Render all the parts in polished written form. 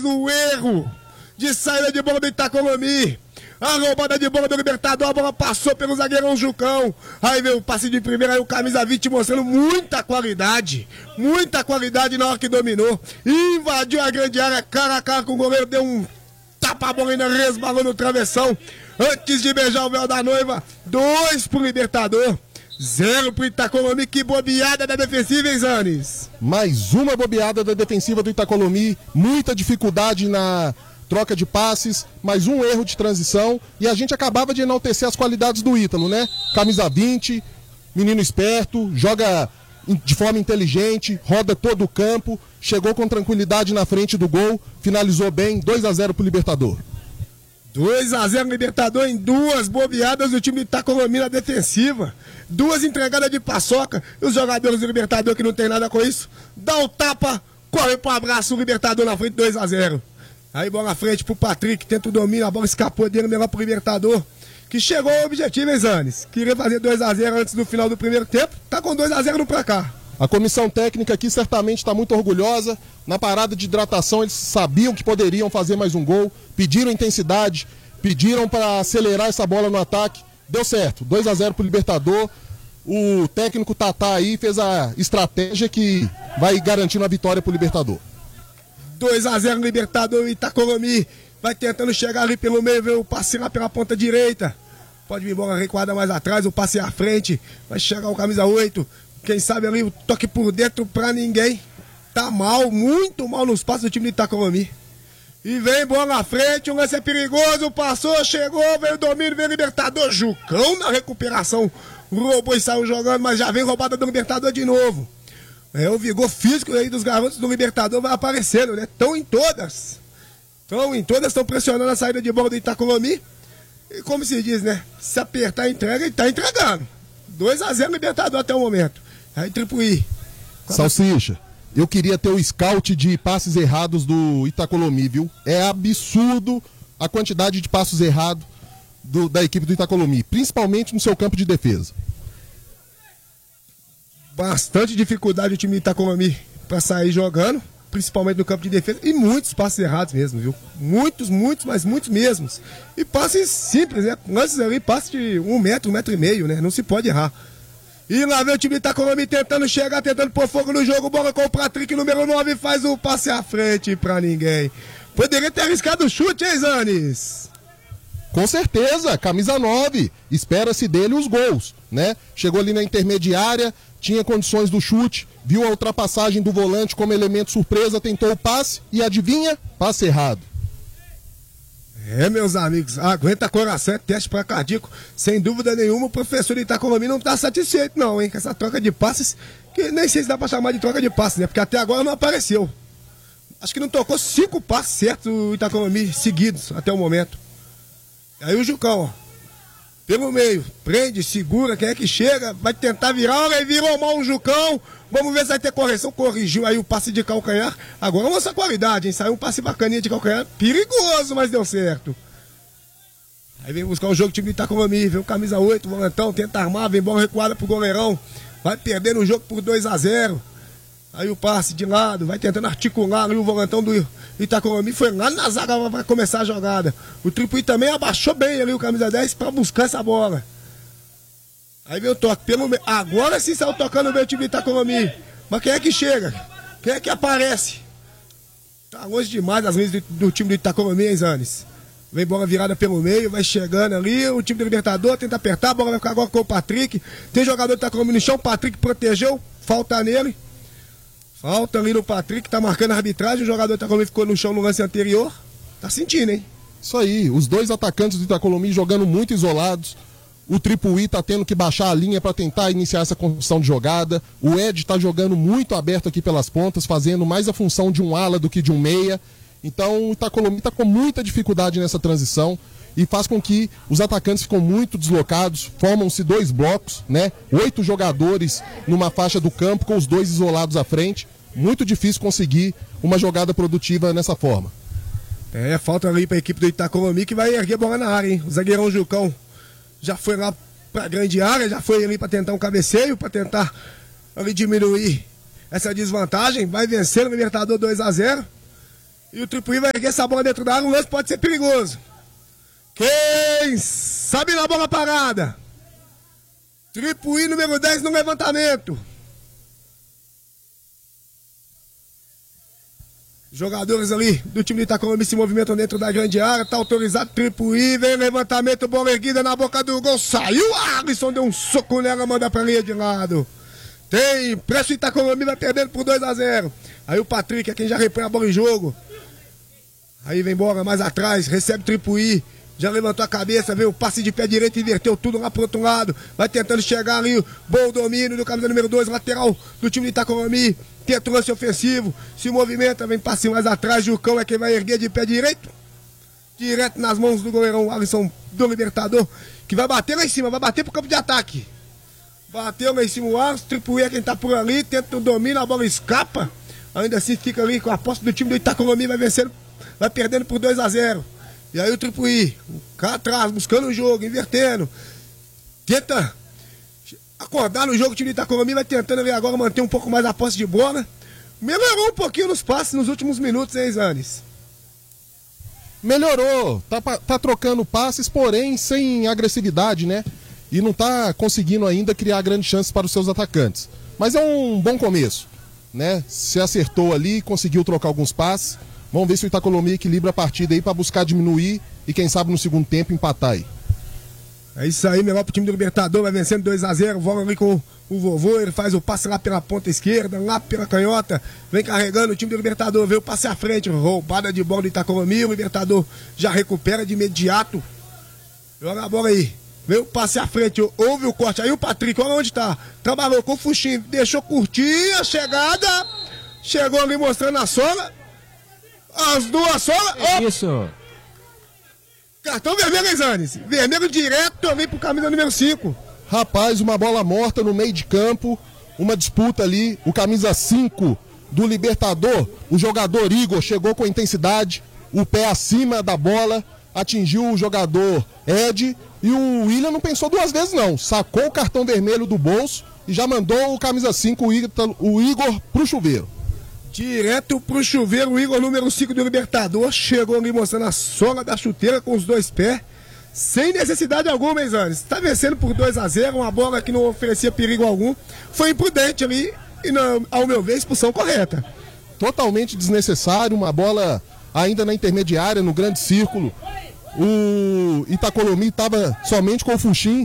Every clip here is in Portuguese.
o erro de saída de bola do Itacolomi. A roubada de bola do Libertador, a bola passou pelo zagueirão Jucão. Aí veio o passe de primeira, aí o camisa 20 mostrando muita qualidade na hora que dominou. Invadiu a grande área, cara a cara com o goleiro, deu um tapa, a bola ainda resbalou no travessão. Antes de beijar o véu da noiva, 2 pro Libertador, 0 pro Itacolomi. Que bobeada da defensiva, hein, Zanes? Mais uma bobeada da defensiva do Itacolomi, muita dificuldade na troca de passes, mais um erro de transição, e a gente acabava de enaltecer as qualidades do Ítalo, né? Camisa 20, menino esperto, joga de forma inteligente, roda todo o campo, chegou com tranquilidade na frente do gol, finalizou bem, 2-0 pro Libertador. 2-0 Libertador em 2 bobeadas do time do Itacolomi na defensiva. 2 entregadas de paçoca. E os jogadores do Libertador, que não tem nada com isso, dá o tapa, corre pro abraço, o Libertador na frente, 2-0. Aí bola na frente pro Patrick, tenta o domínio, a bola escapou dele, melhor pro Libertador, que chegou ao objetivo, hein, Zanes? Queria fazer 2-0 antes do final do primeiro tempo, tá com 2-0 no placar. A comissão técnica aqui certamente está muito orgulhosa. Na parada de hidratação eles sabiam que poderiam fazer mais um gol, pediram intensidade, pediram para acelerar essa bola no ataque. Deu certo, 2-0 pro Libertador. O técnico Tatá aí fez a estratégia que vai garantindo a vitória pro Libertador. 2-0 Libertador, Itacolomi vai tentando chegar ali pelo meio, vê o passe lá pela ponta direita. Pode vir bola recuada mais atrás, o passe à frente, vai chegar o camisa 8. Quem sabe ali o toque por dentro pra ninguém. Tá mal, muito mal nos passos do time do Itacolomi. E vem bola na frente, o lance é perigoso, passou, chegou, veio o domínio, veio o Libertador. Jucão na recuperação, roubou e saiu jogando, mas já vem roubada do Libertador de novo. O vigor físico aí dos garotos do Libertador vai aparecendo, né? Estão em todas, estão pressionando a saída de bola do Itacolomi. E como se diz, né? Se apertar, entrega, e tá entregando. 2-0 Libertador até o momento. Aí Tripuí. Salsicha, eu queria ter o scout de passes errados do Itacolomi, viu? É absurdo a quantidade de passos errados da equipe do Itacolomi, principalmente no seu campo de defesa. Bastante dificuldade o time do Itacolomi para sair jogando, principalmente no campo de defesa, e muitos passes errados mesmo, viu? Muitos, mas muitos mesmos. E passes simples, né? Lances ali, passes de 1 metro, 1,5 metro, né? Não se pode errar. E lá vem o time do Itacolomi tentando chegar, tentando pôr fogo no jogo, bola com o Patrick, número 9, faz o passe à frente pra ninguém. Poderia ter arriscado o chute, hein, Zanes? Com certeza, camisa 9, espera-se dele os gols, né? Chegou ali na intermediária, tinha condições do chute, viu a ultrapassagem do volante como elemento surpresa, tentou o passe e adivinha? Passe errado. Meus amigos, aguenta coração, é teste para cardíaco. Sem dúvida nenhuma, o professor Itacolomi não tá satisfeito não, hein? Com essa troca de passes, que nem sei se dá para chamar de troca de passes, né? Porque até agora não apareceu. Acho que não tocou 5 passes certos o Itacolomi seguidos até o momento. Aí o Jucão, ó, pelo meio, prende, segura, quem é que chega, vai tentar virar, olha, virou mal o Jucão, vamos ver se vai ter correção, corrigiu aí o passe de calcanhar, agora mostra qualidade, hein, saiu um passe bacaninha de calcanhar, perigoso, mas deu certo. Aí vem buscar o jogo, o time do Itacolomi, vem o camisa 8, o volantão, tenta armar, vem bola recuada pro goleirão, vai perdendo o jogo por 2-0. Aí o passe de lado, vai tentando articular ali o volantão do Itacolomi, foi lá na zaga para começar a jogada. O Tripuí também abaixou bem ali o camisa 10 para buscar essa bola. Aí veio o toque, pelo meio. Agora sim saiu tocando bem o time do Itacolomi. Mas quem é que chega? Quem é que aparece? Tá longe demais as linhas do time do Itacolomi, hein, Zanes? Vem bola virada pelo meio, vai chegando ali, o time do Libertador tenta apertar, a bola vai ficar agora com o Patrick. Tem jogador do Itacolomi no chão, o Patrick protegeu, falta nele. Falta ali no Patrick, tá marcando a arbitragem, o jogador do Itacolomi ficou no chão no lance anterior. Tá sentindo, hein? Isso aí, os dois atacantes do Itacolomi jogando muito isolados. O Tripuí tá tendo que baixar a linha para tentar iniciar essa construção de jogada. O Ed tá jogando muito aberto aqui pelas pontas, fazendo mais a função de um ala do que de um meia. Então o Itacolomi tá com muita dificuldade nessa transição e faz com que os atacantes ficam muito deslocados, formam-se 2 blocos, né? 8 jogadores numa faixa do campo com os 2 isolados à frente. Muito difícil conseguir uma jogada produtiva nessa forma. Falta ali para a equipe do Itacolomi que vai erguer a bola na área, hein? O zagueirão Jucão já foi lá para a grande área, já foi ali para tentar um cabeceio, para tentar ali diminuir essa desvantagem. Vai vencer o Libertador 2-0. E o Tripuí vai erguer essa bola dentro da área, o lance pode ser perigoso. Quem sabe na bola parada? Tripuí número 10 no levantamento. Jogadores ali do time de Itacolomi se movimentam dentro da grande área. Tá autorizado Tripuí. Vem levantamento, bola erguida na boca do gol. Saiu, Alisson deu um soco nela, manda pra linha de lado. Tem pressa, o Itacolomi vai perdendo por 2-0. Aí o Patrick é quem já repõe a bola em jogo. Aí vem bola mais atrás, recebe Tripuí. Já levantou a cabeça, veio o passe de pé direito, inverteu tudo lá pro outro lado. Vai tentando chegar ali, bom domínio do camisa número 2, lateral do time de Itacolomi. Tenta o lance ofensivo, se movimenta, vem passe mais atrás. Jucão é quem vai erguer de pé direito. Direto nas mãos do goleirão Alisson do Libertador, que vai bater lá em cima, vai bater pro campo de ataque. Bateu lá em cima o Alisson, Tripuí é quem tá por ali, tenta o domínio, a bola escapa. Ainda assim fica ali com a posse do time do Itacolomi, vai vencendo, vai perdendo por 2-0. E aí o Tripuí, cá atrás, buscando o jogo, invertendo. Tenta acordar no jogo, o time de Itacolomi vai tentando ali agora manter um pouco mais a posse de bola. Melhorou um pouquinho nos passes nos últimos minutos, hein, Zanes? Melhorou, tá trocando passes, porém sem agressividade, né? E não tá conseguindo ainda criar grandes chances para os seus atacantes. Mas é um bom começo, né? Se acertou ali, conseguiu trocar alguns passes. Vamos ver se o Itacolomi equilibra a partida aí para buscar diminuir e quem sabe no segundo tempo empatar aí. É isso aí, melhor pro time do Libertador, vai vencendo 2-0, vola ali com o vovô, ele faz o passe lá pela ponta esquerda, lá pela canhota, vem carregando o time do Libertador, veio o passe à frente, roubada de bola do Itacolomi, o Libertador já recupera de imediato. Joga a bola aí, veio o passe à frente, houve o corte, aí o Patrick, olha onde tá, trabalhou com o Fuxinho, deixou curtir a chegada, chegou ali mostrando a sola, as duas solas, Isso. Cartão vermelho, hein, Zanes? Vermelho direto ali pro camisa número 5. Rapaz, uma bola morta no meio de campo, uma disputa ali, o camisa 5 do Libertador, o jogador Igor chegou com intensidade, o pé acima da bola, atingiu o jogador Ed e o William não pensou duas vezes não, sacou o cartão vermelho do bolso e já mandou o camisa 5, o Igor, pro chuveiro. Direto pro chuveiro, o Igor número 5 do Libertador, chegou ali mostrando a sola da chuteira com os dois pés, sem necessidade alguma, hein, Zanes? Tá vencendo por 2-0, uma bola que não oferecia perigo algum, foi imprudente ali e, não, ao meu ver, expulsão correta. Totalmente desnecessário, uma bola ainda na intermediária, no grande círculo. O Itacolomi estava somente com o Fuxim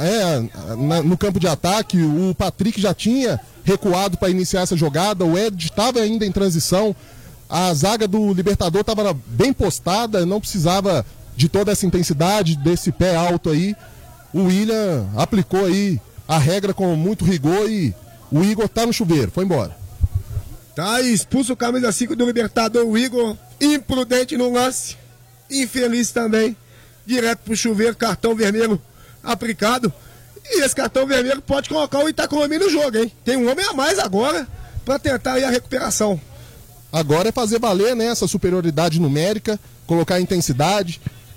no campo de ataque, o Patrick já tinha recuado para iniciar essa jogada, o Ed estava ainda em transição, a zaga do Libertador estava bem postada, não precisava de toda essa intensidade, desse pé alto aí. O William aplicou aí a regra com muito rigor e o Igor tá no chuveiro, foi embora. Tá expulso o camisa 5 do Libertador, o Igor, imprudente no lance, infeliz também, direto pro chuveiro, cartão vermelho aplicado. E esse cartão vermelho pode colocar o Itacolomi no jogo, hein? Tem um homem a mais agora para tentar aí a recuperação. Agora é fazer valer, né, essa superioridade numérica, colocar a intensidade.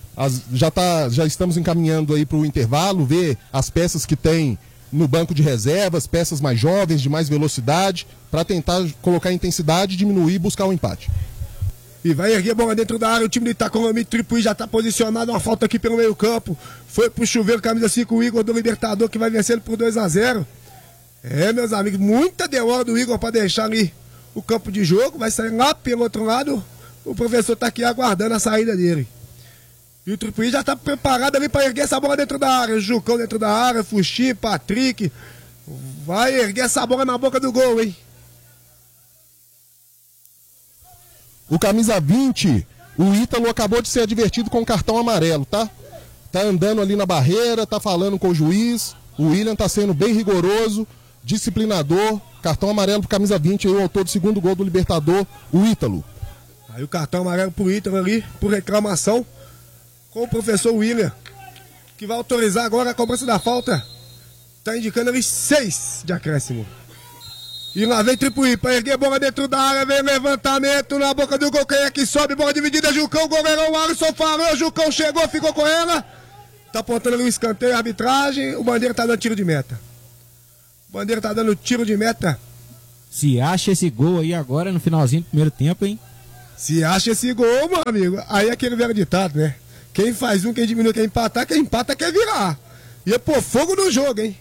Já estamos encaminhando aí para o intervalo, ver as peças que tem no banco de reservas, peças mais jovens, de mais velocidade, para tentar colocar intensidade, diminuir e buscar um empate. E vai erguer a bola dentro da área, o time do Itacolomi, Tripuí já está posicionado, uma falta aqui pelo meio campo, foi pro chuveiro, camisa 5, o Igor do Libertador, que vai vencendo por 2-0. É, meus amigos, muita demora do Igor para deixar ali o campo de jogo, vai sair lá pelo outro lado, o professor está aqui aguardando a saída dele. E o Tripuí já está preparado ali para erguer essa bola dentro da área, Jucão dentro da área, Fuxi, Patrick, vai erguer essa bola na boca do gol, hein? O camisa 20, o Ítalo acabou de ser advertido com cartão amarelo, tá? Tá andando ali na barreira, tá falando com o juiz. O William tá sendo bem rigoroso, disciplinador. Cartão amarelo pro camisa 20, aí o autor do segundo gol do Libertador, o Ítalo. Aí o cartão amarelo pro Ítalo ali, por reclamação, com o professor William, que vai autorizar agora a cobrança da falta. Tá indicando ali 6 de acréscimo. E lá vem Tripuí para erguer a bola dentro da área, vem levantamento na boca do gol, quem é que sobe, bola dividida, Jucão, goleirão, Alisson falou, Jucão chegou, ficou com ela, tá apontando ali o escanteio, a arbitragem, o Bandeira tá dando tiro de meta. O Bandeira tá dando tiro de meta. Se acha esse gol aí agora no finalzinho do primeiro tempo, hein? Se acha esse gol, meu amigo, aí é aquele velho ditado, né? Quem faz um, quem diminui, quem empatar, quem empata quer virar. Ia pôr fogo no jogo, hein?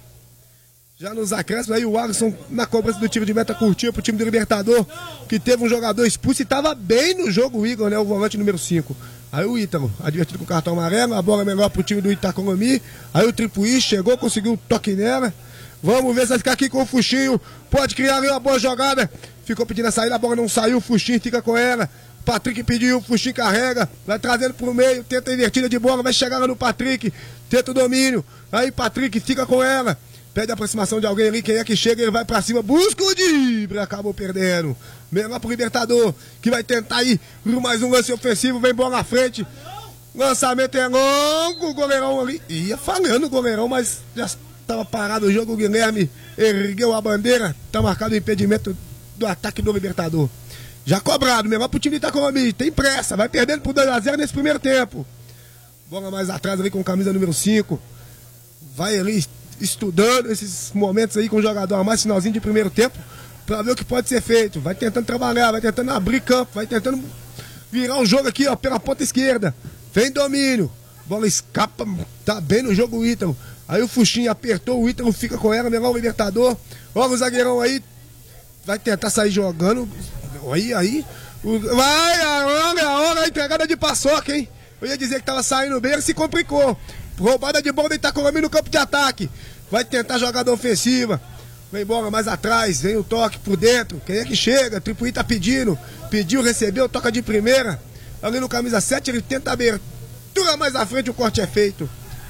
Já nos acréscimos aí o Alisson na cobrança do tiro de meta curtinha pro time do Libertador, que teve um jogador expulso e tava bem no jogo, o Igor, né? O volante número 5. Aí o Ítalo, advertido com o cartão amarelo, a bola melhor pro time do Itacolomi. Aí o Tripuí chegou, conseguiu um toque nela. Vamos ver se vai ficar aqui com o Fuxinho. Pode criar ali uma boa jogada. Ficou pedindo a saída, a bola não saiu, o Fuxinho fica com ela. Patrick pediu, o Fuxinho carrega, vai trazendo pro meio, tenta a invertida de bola, vai chegar lá no Patrick, tenta o domínio. Aí Patrick fica com ela. Pede a aproximação de alguém ali, quem é que chega, ele vai pra cima, busca o drible, acabou perdendo. Melhor pro Libertador, que vai tentar ir por mais um lance ofensivo, vem bola na frente. Lançamento é longo, o goleirão ali, ia falhando o goleirão, mas já estava parado o jogo, o Guilherme ergueu a bandeira, tá marcado o impedimento do ataque do Libertador. Já cobrado, melhor pro time de Itacolomi, tem pressa, vai perdendo por 2-0 nesse primeiro tempo. Bola mais atrás ali com camisa número 5, vai ali estudando esses momentos aí com o jogador a mais, finalzinho de primeiro tempo, para ver o que pode ser feito. Vai tentando trabalhar, vai tentando abrir campo, vai tentando virar o jogo aqui, ó, pela ponta esquerda. Vem domínio, bola escapa, tá bem no jogo o Ítalo. Aí o Fuxinho apertou, o Ítalo fica com ela, melhor o Libertador. Olha o zagueirão aí, vai tentar sair jogando. Aí, vai, a hora, a entregada de paçoca, hein? Eu ia dizer que tava saindo bem, ele se complicou. Roubada de bola do Itacolomi no campo de ataque. Vai tentar jogada ofensiva. Vem bola mais atrás, vem o toque por dentro. Quem é que chega? Tripuí tá pedindo. Pediu, recebeu, toca de primeira. Ali no camisa 7, ele tenta a abertura mais à frente, o corte é feito.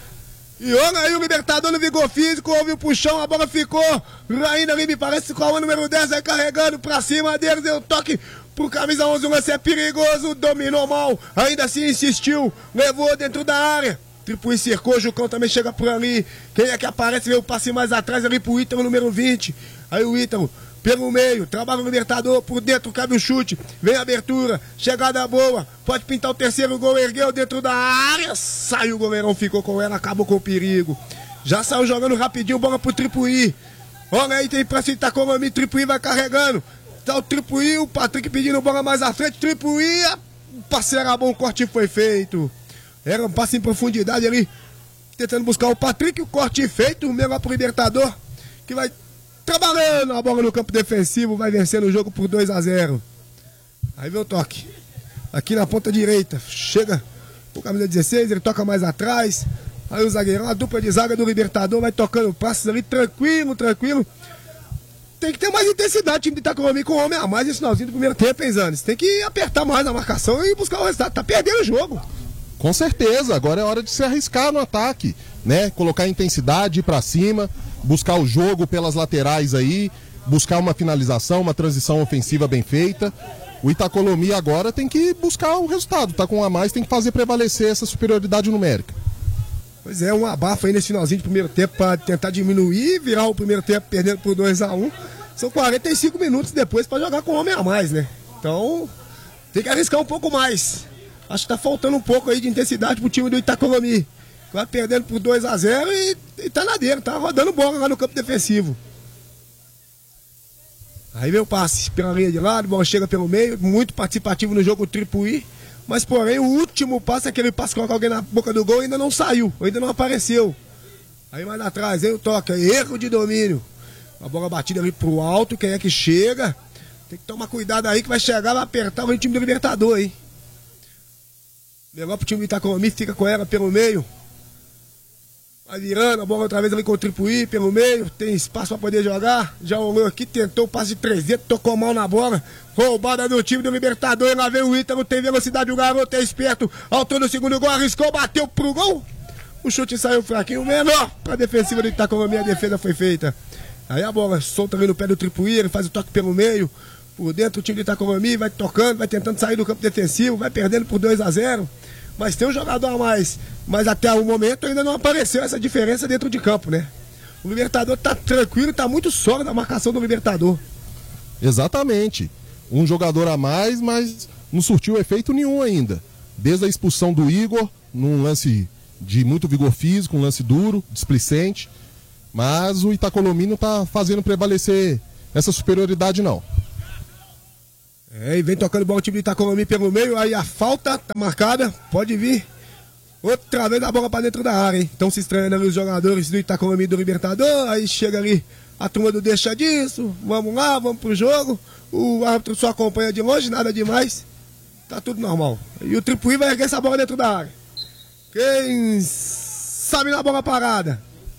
E olha aí o Libertador no vigor físico, houve o puxão, a bola ficou. Ainda ali me parece com o número 10 vai carregando pra cima deles, deu toque pro camisa 11, o lance é perigoso, dominou mal. Ainda assim insistiu, levou dentro da área. Tripuí cercou, o Jucão também chega por ali. Quem é que aparece? Veio o passe mais atrás ali pro Ítalo, número 20. Aí o Ítalo, pelo meio, trabalha o Libertador, por dentro cabe o chute. Vem a abertura, chegada boa. Pode pintar o terceiro gol, ergueu dentro da área. Saiu o goleirão, ficou com ela, acabou com o perigo. Já saiu jogando rapidinho, bola pro Tripuí. Olha aí, tem pressa de Itacolomi, Tripuí vai carregando. Tá o Tripuí, o Patrick pedindo bola mais à frente. Tripuí, o passe era bom, o corte foi feito. Era um passe em profundidade ali, tentando buscar o Patrick, o corte feito, o melhor pro Libertador, que vai trabalhando a bola no campo defensivo, vai vencendo o jogo por 2-0. Aí vem o toque, aqui na ponta direita, chega o camisa 16, ele toca mais atrás, aí o zagueirão, a dupla de zaga do Libertador vai tocando passes ali, tranquilo. Tem que ter mais intensidade, o time de Itacolomi com um homem a mais nesse finalzinho do primeiro tempo, hein, Zanes? Tem que apertar mais a marcação e buscar o resultado, tá perdendo o jogo. Com certeza, agora é hora de se arriscar no ataque, né? Colocar intensidade, ir pra cima, buscar o jogo pelas laterais aí, buscar uma finalização, uma transição ofensiva bem feita. O Itacolomi agora tem que buscar o resultado, tá com um a mais, tem que fazer prevalecer essa superioridade numérica. Pois é, um abafo aí nesse finalzinho de primeiro tempo para tentar diminuir, virar o primeiro tempo perdendo por 2-1. São 45 minutos depois para jogar com um homem a mais, né? Então, tem que arriscar um pouco mais. Acho que tá faltando um pouco aí de intensidade pro time do Itacolomi. Vai perdendo por 2-0 e tá na dele, tá rodando bola lá no campo defensivo. Aí vem o passe pela linha de lado, bola chega pelo meio, muito participativo no jogo o Tripuí. Mas porém o último passe, aquele passe que coloca alguém na boca do gol, ainda não saiu, ainda não apareceu. Aí mais atrás, vem o toque, erro de domínio. A bola batida ali pro alto, quem é que chega? Tem que tomar cuidado aí que vai chegar, vai apertar o time do Libertador, hein? Melhor pro time do Itacolomi, fica com ela pelo meio. Vai virando, a bola outra vez ali com o Tripuí pelo meio. Tem espaço pra poder jogar. Já olhou aqui, tentou o passe de 300, tocou mal na bola. Roubada do time do Libertador. E lá vem o Ítalo, tem velocidade, o garoto é esperto. Alto no segundo gol, arriscou, bateu pro gol. O chute saiu fraquinho, menor pra defensiva do Itacolomi, a defesa foi feita. Aí a bola solta ali no pé do Tripuí, ele faz o toque pelo meio. Por dentro o time do Itacolomi vai tocando, vai tentando sair do campo defensivo, vai perdendo por 2-0. Mas tem um jogador a mais. Mas até o momento ainda não apareceu essa diferença dentro de campo, né? O Libertador tá tranquilo, tá muito sólido a marcação do Libertador. Exatamente. Um jogador a mais, mas não surtiu efeito nenhum ainda. Desde a expulsão do Igor, num lance de muito vigor físico, um lance duro, displicente. Mas o Itacolomi não tá fazendo prevalecer essa superioridade, não. E vem tocando bola o time do Itacolomi pelo meio, aí a falta tá marcada, pode vir. Outra vez a bola pra dentro da área, hein? Estão se estranhando ali os jogadores do Itacolomi do Libertador, aí chega ali a turma do deixa disso, vamos lá, vamos pro jogo. O árbitro só acompanha de longe, nada demais. Tá tudo normal. E o Tripuí vai erguer essa bola dentro da área. Quem sabe na bola parada?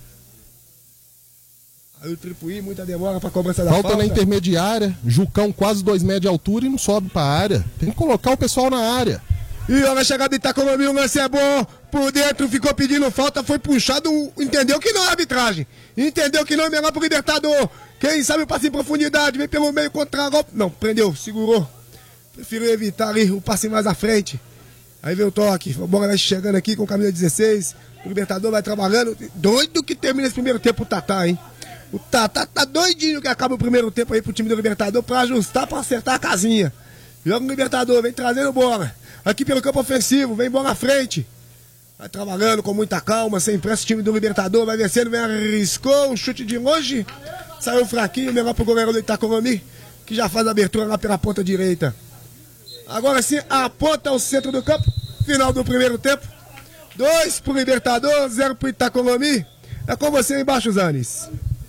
Aí o Tripuí, muita demora pra cobrança da falta. Falta na intermediária, Jucão quase 2 metros de altura e não sobe pra área. Tem que colocar o pessoal na área. E olha a chegada do Itacolomi, o lance é bom. Por dentro ficou pedindo falta, foi puxado, entendeu que não é arbitragem. Entendeu que não é melhor pro Libertador. Quem sabe o passe em profundidade, vem pelo meio contra golpe. Não, prendeu, segurou. Prefiro evitar ali o passe mais à frente. Aí veio o toque, a bola vai chegando aqui com o camisa 16. O Libertador vai trabalhando. Doido que termina esse primeiro tempo o Tatá, hein? O Tatá tá doidinho que acaba o primeiro tempo aí pro time do Libertador pra ajustar, pra acertar a casinha. Joga o Libertador, vem trazendo bola. Aqui pelo campo ofensivo, vem bola à frente. Vai trabalhando com muita calma, sem pressa o time do Libertador. Vai vencendo, vem arriscou o chute de longe. Saiu fraquinho, melhor pro goleiro do Itacolomi, que já faz a abertura lá pela ponta direita. Agora sim, aponta ao centro do campo. Final do primeiro tempo. 2 pro Libertador, 0 pro Itacolomi. É com você embaixo, Zanes.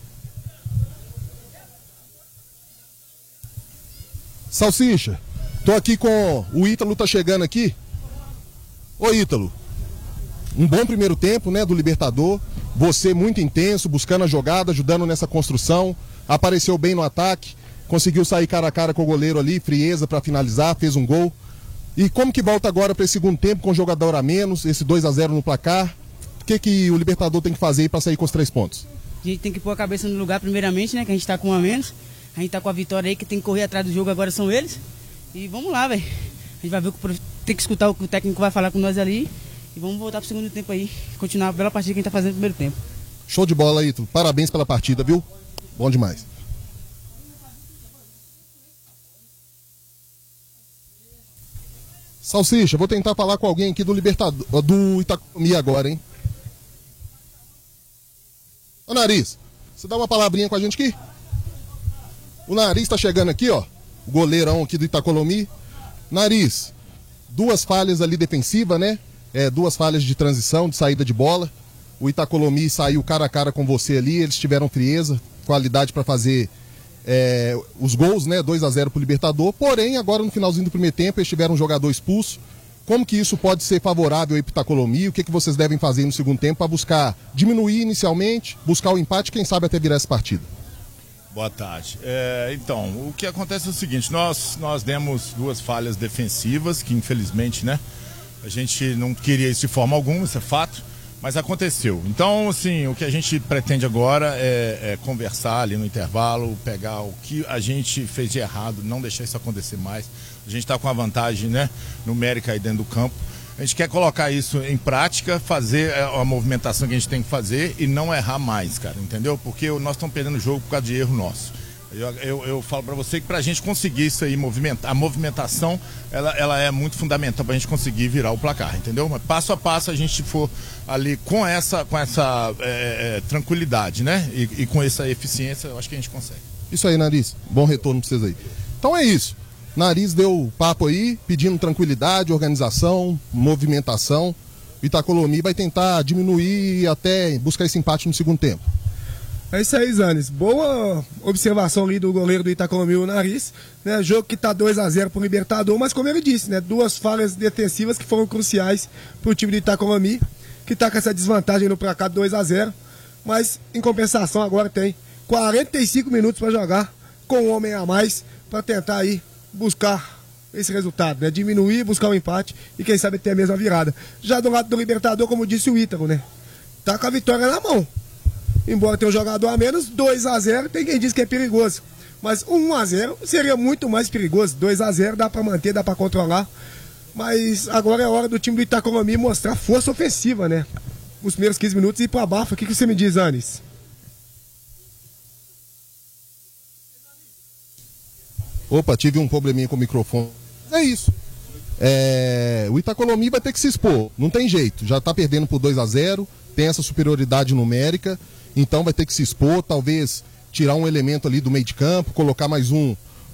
Salsicha, tô aqui com o Ítalo, tá chegando aqui. Ô Ítalo, um bom primeiro tempo, né, do Libertador. Você muito intenso, buscando a jogada, ajudando nessa construção. Apareceu bem no ataque, conseguiu sair cara a cara com o goleiro ali, frieza para finalizar, fez um gol. E como que volta agora para esse segundo tempo com jogador a menos, esse 2-0 no placar? O que o Libertador tem que fazer para sair com os 3 pontos? A gente tem que pôr a cabeça no lugar primeiramente, né, que a gente tá com um a menos. A gente tá com a vitória aí, que tem que correr atrás do jogo agora são eles. E vamos lá, velho. A gente vai ver tem que escutar o que o técnico vai falar com nós ali. E vamos voltar pro segundo tempo aí. Continuar a bela partida que a gente tá fazendo no primeiro tempo. Show de bola, Ítalo. Parabéns pela partida, viu? Bom demais. Salsicha, vou tentar falar com alguém aqui do Libertador, do Itacolomi agora, hein? Ô Nariz, você dá uma palavrinha com a gente aqui? O Nariz tá chegando aqui, ó. O goleirão aqui do Itacolomi. Nariz, 2 falhas ali defensivas, né? 2 falhas de transição, de saída de bola. O Itacolomi saiu cara a cara com você ali, eles tiveram frieza, qualidade para fazer os gols, né? 2-0 pro Libertador. Porém, agora no finalzinho do primeiro tempo, eles tiveram um jogador expulso. Como que isso pode ser favorável aí pro Itacolomi? O que vocês devem fazer no segundo tempo para buscar diminuir inicialmente, buscar o empate, quem sabe até virar essa partida? Boa tarde. Então, o que acontece é o seguinte, nós demos 2 falhas defensivas, que infelizmente, né, a gente não queria isso de forma alguma, isso é fato, mas aconteceu. Então, assim, o que a gente pretende agora é conversar ali no intervalo, pegar o que a gente fez de errado, não deixar isso acontecer mais. A gente está com a vantagem, né, numérica aí dentro do campo. A gente quer colocar isso em prática, fazer a movimentação que a gente tem que fazer e não errar mais, cara, entendeu? Porque nós estamos perdendo o jogo por causa de erro nosso. Eu falo para você que para a gente conseguir isso aí, a movimentação, ela é muito fundamental para a gente conseguir virar o placar, entendeu? Mas passo a passo a gente for ali com essa tranquilidade, né? E com essa eficiência, eu acho que a gente consegue. Isso aí, Nariz. Bom retorno para vocês aí. Então é isso. Nariz deu papo aí, pedindo tranquilidade, organização, movimentação. O Itacolomi vai tentar diminuir e até buscar esse empate no segundo tempo. É isso aí, Zanes. Boa observação ali do goleiro do Itacolomi, o Nariz. Né? Jogo que tá 2-0 pro Libertador, mas como ele disse, né? 2 falhas defensivas que foram cruciais pro time do Itacolomi, que tá com essa desvantagem no placar 2-0. Mas, em compensação, agora tem 45 minutos para jogar com um homem a mais para tentar aí buscar esse resultado, né? Diminuir, buscar um empate e quem sabe ter a mesma virada. Já do lado do Libertador, como disse o Ítalo, né? Tá com a vitória na mão. Embora tenha um jogador a menos, 2-0, tem quem diz que é perigoso. Mas 1-0 seria muito mais perigoso. 2-0 dá para manter, dá para controlar. Mas agora é hora do time do Itacolomi mostrar força ofensiva, né? Os primeiros 15 minutos e ir pro abafa. O que você me diz, Anis? Opa, tive um probleminha com o microfone. É isso. O Itacolomi vai ter que se expor. Não tem jeito. Já tá perdendo por 2-0. Tem essa superioridade numérica. Então vai ter que se expor. Talvez tirar um elemento ali do meio de campo. Colocar mais um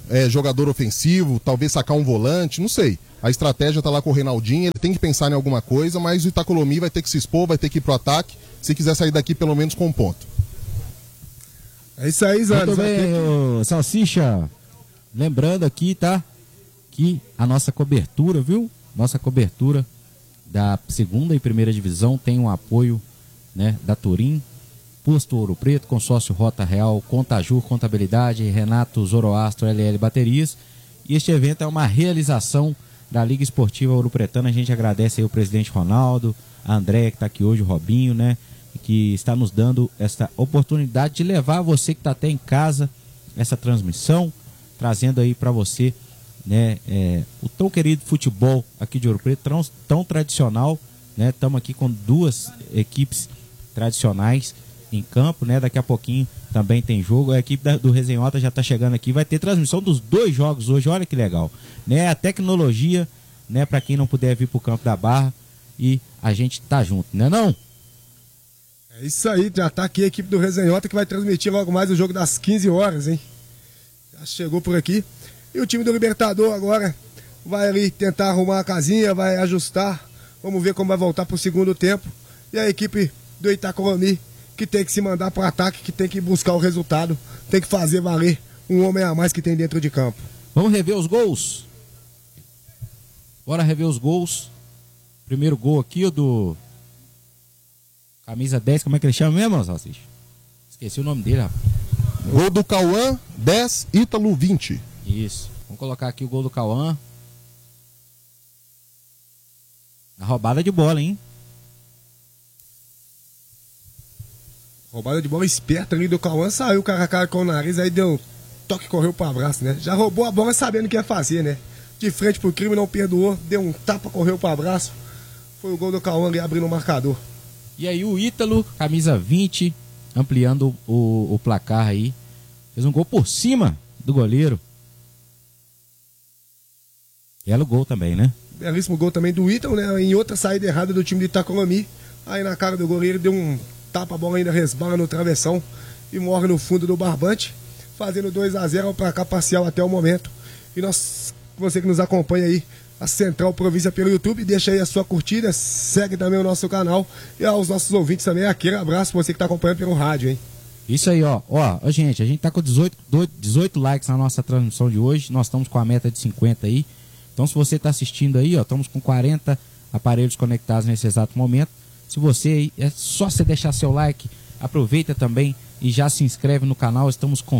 jogador ofensivo, talvez sacar um volante, não sei. A estratégia tá lá com o Reinaldinho, ele tem que pensar em alguma coisa, mas o Itacolomi vai ter que se expor, vai ter que ir pro ataque, se quiser sair daqui pelo menos com um ponto. É isso aí, Zé. Muito bem, ô, Salsicha. Lembrando aqui, tá? Que a nossa cobertura, viu? Nossa cobertura da segunda e primeira divisão tem um apoio, né, da Turim, Posto Ouro Preto, Consórcio Rota Real, Contajur Contabilidade, Renato Zoroastro LL Baterias. E este evento é uma realização da Liga Esportiva Ouro Pretana. A gente agradece aí o presidente Ronaldo, a André que está aqui hoje, o Robinho, né, que está nos dando esta oportunidade de levar você que está até em casa essa transmissão, trazendo aí para você, né, o tão querido futebol aqui de Ouro Preto, tão tradicional, né? Estamos aqui com duas equipes tradicionais em campo, né? Daqui a pouquinho também tem jogo. A equipe do Resenhota já está chegando aqui, vai ter transmissão dos 2 jogos hoje, olha que legal, né? A tecnologia, né, para quem não puder vir pro campo da Barra, e a gente tá junto, né não? É isso aí, já tá aqui a equipe do Resenhota que vai transmitir logo mais o jogo das 15 horas, hein? Já chegou por aqui. E o time do Libertador agora vai ali tentar arrumar a casinha, vai ajustar. Vamos ver como vai voltar pro segundo tempo. E a equipe do Itacolomi que tem que se mandar para o ataque, que tem que buscar o resultado, tem que fazer valer um homem a mais que tem dentro de campo. Vamos rever os gols? Bora rever os gols. Primeiro gol aqui, o do camisa 10, como é que ele chama mesmo, Salsicha? Esqueci o nome dele, rapaz. Gol do Cauã, 10, Ítalo 20. Isso. Vamos colocar aqui o gol do Cauã. A roubada de bola, hein? Roubada de bola esperta ali do Cauã, saiu cara a cara com o nariz, aí deu um toque e correu pro abraço, né? Já roubou a bola sabendo o que ia fazer, né? De frente pro crime, não perdoou, deu um tapa, correu pro abraço. Foi o gol do Cauã ali abrindo o marcador. E aí o Ítalo, camisa 20, ampliando o placar aí. Fez um gol por cima do goleiro. Belo gol também, né? Belíssimo gol também do Ítalo, né? Em outra saída errada do time de Itacolomi. Aí na cara do goleiro deu um tapa, a bola ainda resbala no travessão e morre no fundo do barbante, fazendo 2-0 ao placar parcial até o momento. E você que nos acompanha aí, a Central Província pelo YouTube, deixa aí a sua curtida, segue também o nosso canal e aos nossos ouvintes também, aquele abraço pra você que tá acompanhando pelo rádio, hein? Isso aí, ó, gente, a gente tá com 18 likes na nossa transmissão de hoje, nós estamos com a meta de 50 aí, então se você tá assistindo aí, ó, estamos com 40 aparelhos conectados nesse exato momento. Se você aí, é só você deixar seu like, aproveita também e já se inscreve no canal, estamos com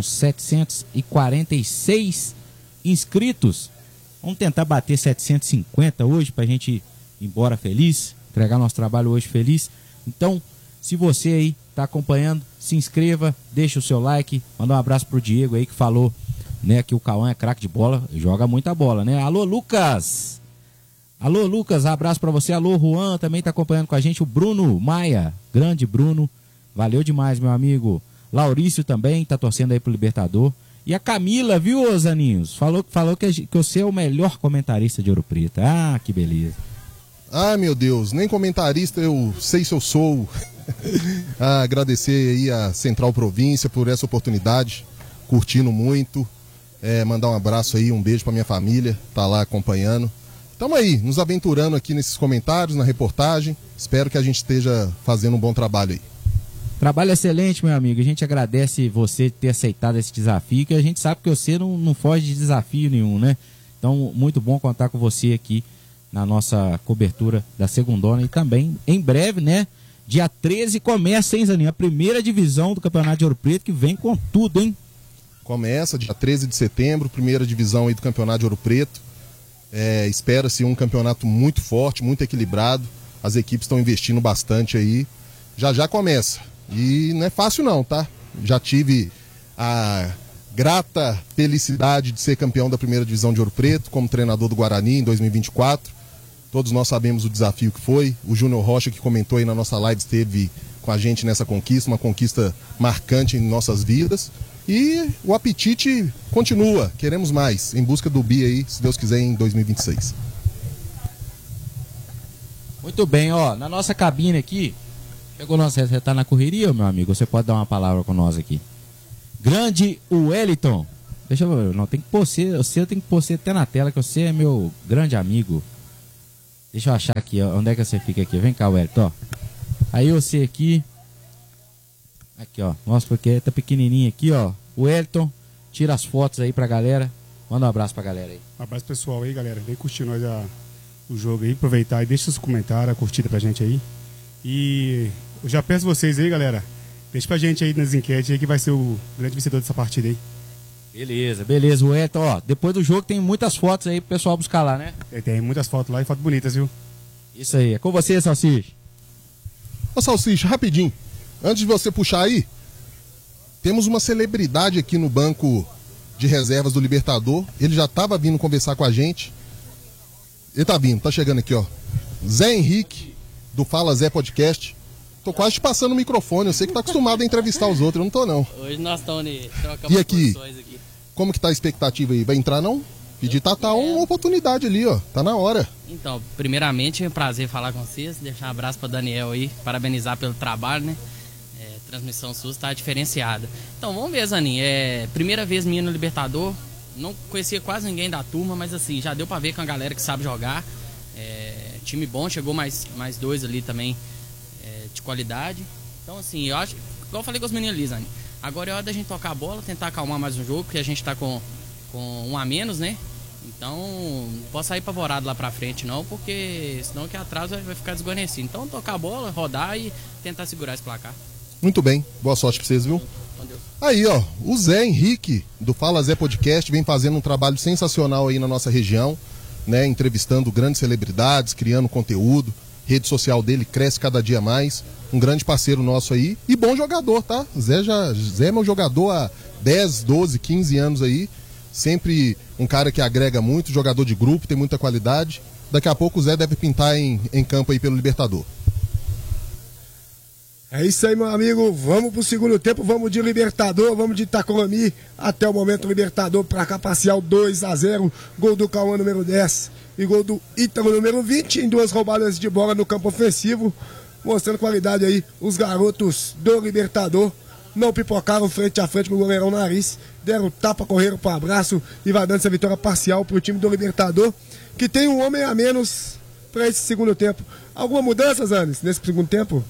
746 inscritos. Vamos tentar bater 750 hoje pra gente ir embora feliz, entregar nosso trabalho hoje feliz. Então, se você aí tá acompanhando, se inscreva, deixa o seu like, manda um abraço pro Diego aí que falou, né, que o Cauã é craque de bola, joga muita bola, né? Alô, Lucas! Alô, Lucas, abraço pra você. Alô, Juan, também tá acompanhando com a gente. O Bruno Maia, grande Bruno, valeu demais, meu amigo. Laurício também tá torcendo aí pro Libertador. E a Camila, viu, Zaninhos? Falou que você é o melhor comentarista de Ouro Preto. Ah, que beleza. Ah, meu Deus, nem comentarista eu sei se eu sou. Agradecer aí a Central Província por essa oportunidade, curtindo muito. Mandar um abraço aí, um beijo pra minha família, tá lá acompanhando. Estamos aí, nos aventurando aqui nesses comentários, na reportagem. Espero que a gente esteja fazendo um bom trabalho aí. Trabalho excelente, meu amigo. A gente agradece você ter aceitado esse desafio, que a gente sabe que você não foge de desafio nenhum, né? Então, muito bom contar com você aqui na nossa cobertura da Segundona. E também, em breve, né? Dia 13 começa, hein, Zaninho? A primeira divisão do Campeonato de Ouro Preto, que vem com tudo, hein? Começa dia 13 de setembro, primeira divisão aí do Campeonato de Ouro Preto. Espera-se um campeonato muito forte, muito equilibrado. As equipes estão investindo bastante aí. Já começa. E não é fácil não, tá? Já tive a grata felicidade de ser campeão da primeira divisão de Ouro Preto, como treinador do Guarani em 2024. Todos nós sabemos o desafio que foi. O Júnior Rocha, que comentou aí na nossa live, esteve com a gente nessa conquista, uma conquista marcante em nossas vidas. E o apetite continua, queremos mais, em busca do bi aí, se Deus quiser, em 2026. Muito bem, ó, na nossa cabine aqui, você tá na correria, meu amigo? Você pode dar uma palavra com nós aqui. Grande Wellington. Deixa eu ver. Não, tem que pôr você, eu tenho que pôr você até na tela, que você é meu grande amigo. Deixa eu achar aqui, ó. Onde é que você fica aqui? Vem cá, Wellington, ó. Aí você aqui. Aqui, ó. Nossa, porque tá pequenininho aqui, ó. O Wellington, tira as fotos aí pra galera. Manda um abraço pra galera aí. Um abraço pessoal aí, galera. Vem curtir nós o jogo aí, aproveitar e deixa seus comentários, a curtida pra gente aí. E eu já peço vocês aí, galera. Deixa pra gente aí nas enquetes aí que vai ser o grande vencedor dessa partida aí. Beleza, o Wellington, ó. Depois do jogo tem muitas fotos aí pro pessoal buscar lá, né? Tem muitas fotos lá e fotos bonitas, viu? Isso aí, é com você, Salsicha. Ô Salsicha, rapidinho. Antes de você puxar aí, temos uma celebridade aqui no banco de reservas do Libertador. Ele já tava vindo conversar com a gente. Ele tá vindo, tá chegando aqui, ó. Zé Henrique, do Fala Zé Podcast. Tô quase te passando o microfone, eu sei que tá acostumado a entrevistar os outros, eu não tô não. Hoje nós estamos trocando E aqui, posições aqui. como que tá a expectativa aí? Vai entrar não? Pedir tá uma oportunidade ali, ó. Tá na hora. Então, primeiramente, é um prazer falar com vocês, deixar um abraço para Daniel aí, parabenizar pelo trabalho, né? Transmissão sua tá diferenciada. Então, vamos ver, Zanin. Primeira vez minha no Libertador, não conhecia quase ninguém da turma, mas assim, já deu para ver com a galera que sabe jogar. Time bom, chegou mais dois ali também de qualidade. Então, assim, eu acho, igual eu falei com os meninos ali, Zanin, agora é hora da gente tocar a bola, tentar acalmar mais um jogo, porque a gente tá com um a menos, né? Então, não posso sair apavorado lá pra frente não, porque senão que atrás vai ficar desguarnecido. Então, tocar a bola, rodar e tentar segurar esse placar. Muito bem, boa sorte pra vocês, viu? Aí, ó, o Zé Henrique, do Fala Zé Podcast, vem fazendo um trabalho sensacional aí na nossa região, né? Entrevistando grandes celebridades, criando conteúdo. Rede social dele cresce cada dia mais. Um grande parceiro nosso aí. E bom jogador, tá? Zé é meu jogador há 10, 12, 15 anos aí. Sempre um cara que agrega muito, jogador de grupo, tem muita qualidade. Daqui a pouco o Zé deve pintar em campo aí pelo Libertador. É isso aí, meu amigo. Vamos pro segundo tempo, vamos de Libertador, vamos de Itacolomi. Até o momento, Libertador pra cá, parcial 2-0. Gol do Cauã, número 10. E gol do Ítalo, número 20. Em 2 roubadas de bola no campo ofensivo. Mostrando qualidade aí, os garotos do Libertador. Não pipocaram frente a frente com o goleirão Nariz. Deram tapa, correram pro abraço. E vai dando essa vitória parcial pro time do Libertador. Que tem um homem a menos pra esse segundo tempo. Alguma mudança, Zanes, nesse segundo tempo?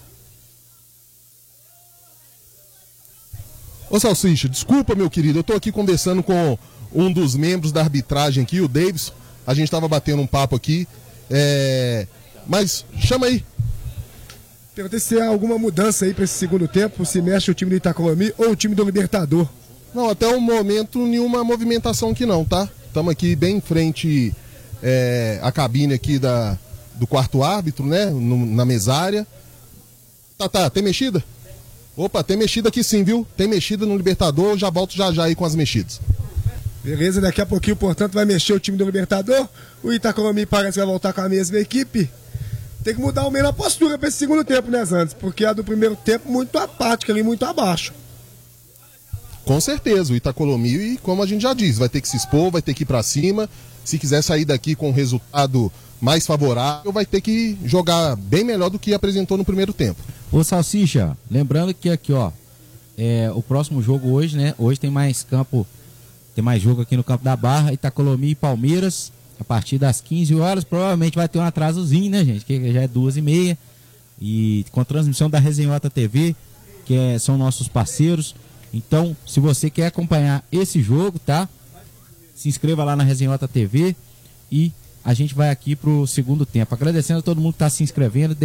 Ô Salsicha, desculpa, meu querido, eu tô aqui conversando com um dos membros da arbitragem aqui, o Davis. A gente tava batendo um papo aqui. Mas chama aí. Perguntei se há alguma mudança aí pra esse segundo tempo, se mexe o time do Itacolomi ou o time do Libertador. Não, até o momento nenhuma movimentação aqui não, tá? Estamos aqui bem em frente à cabine aqui do quarto árbitro, né? Na mesária. Tá, tem mexida? Opa, tem mexida aqui sim, viu? Tem mexida no Libertador, já volto já aí com as mexidas. Beleza, daqui a pouquinho, portanto, vai mexer o time do Libertador. O Itacolomi parece que vai voltar com a mesma equipe. Tem que mudar o meio na postura para esse segundo tempo, né, Zantes? Porque a do primeiro tempo muito apática ali, muito abaixo. Com certeza, o Itacolomi, como a gente já diz, vai ter que se expor, vai ter que ir para cima. Se quiser sair daqui com um resultado mais favorável, vai ter que jogar bem melhor do que apresentou no primeiro tempo. Ô Salsicha, lembrando que aqui, ó, o próximo jogo hoje, né? Hoje tem mais jogo aqui no Campo da Barra, Itacolomi e Palmeiras, a partir das 15 horas. Provavelmente vai ter um atrasozinho, né, gente? Que já é 2h30. E com a transmissão da Resenhota TV, que são nossos parceiros. Então, se você quer acompanhar esse jogo, tá? Se inscreva lá na Resenhota TV e a gente vai aqui pro segundo tempo. Agradecendo a todo mundo que tá se inscrevendo.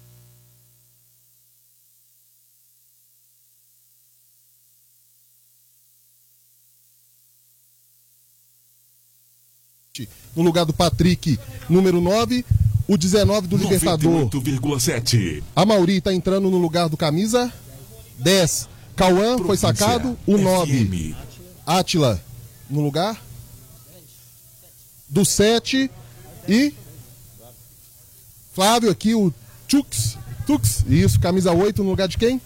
No lugar do Patrick, número 9, o 19 do Libertador. 98,7. A Mauri tá entrando no lugar do camisa 10. Cauã foi sacado, o 9. Átila no lugar do 7 e Flávio aqui, o Tux, isso, camisa 8 no lugar de quem?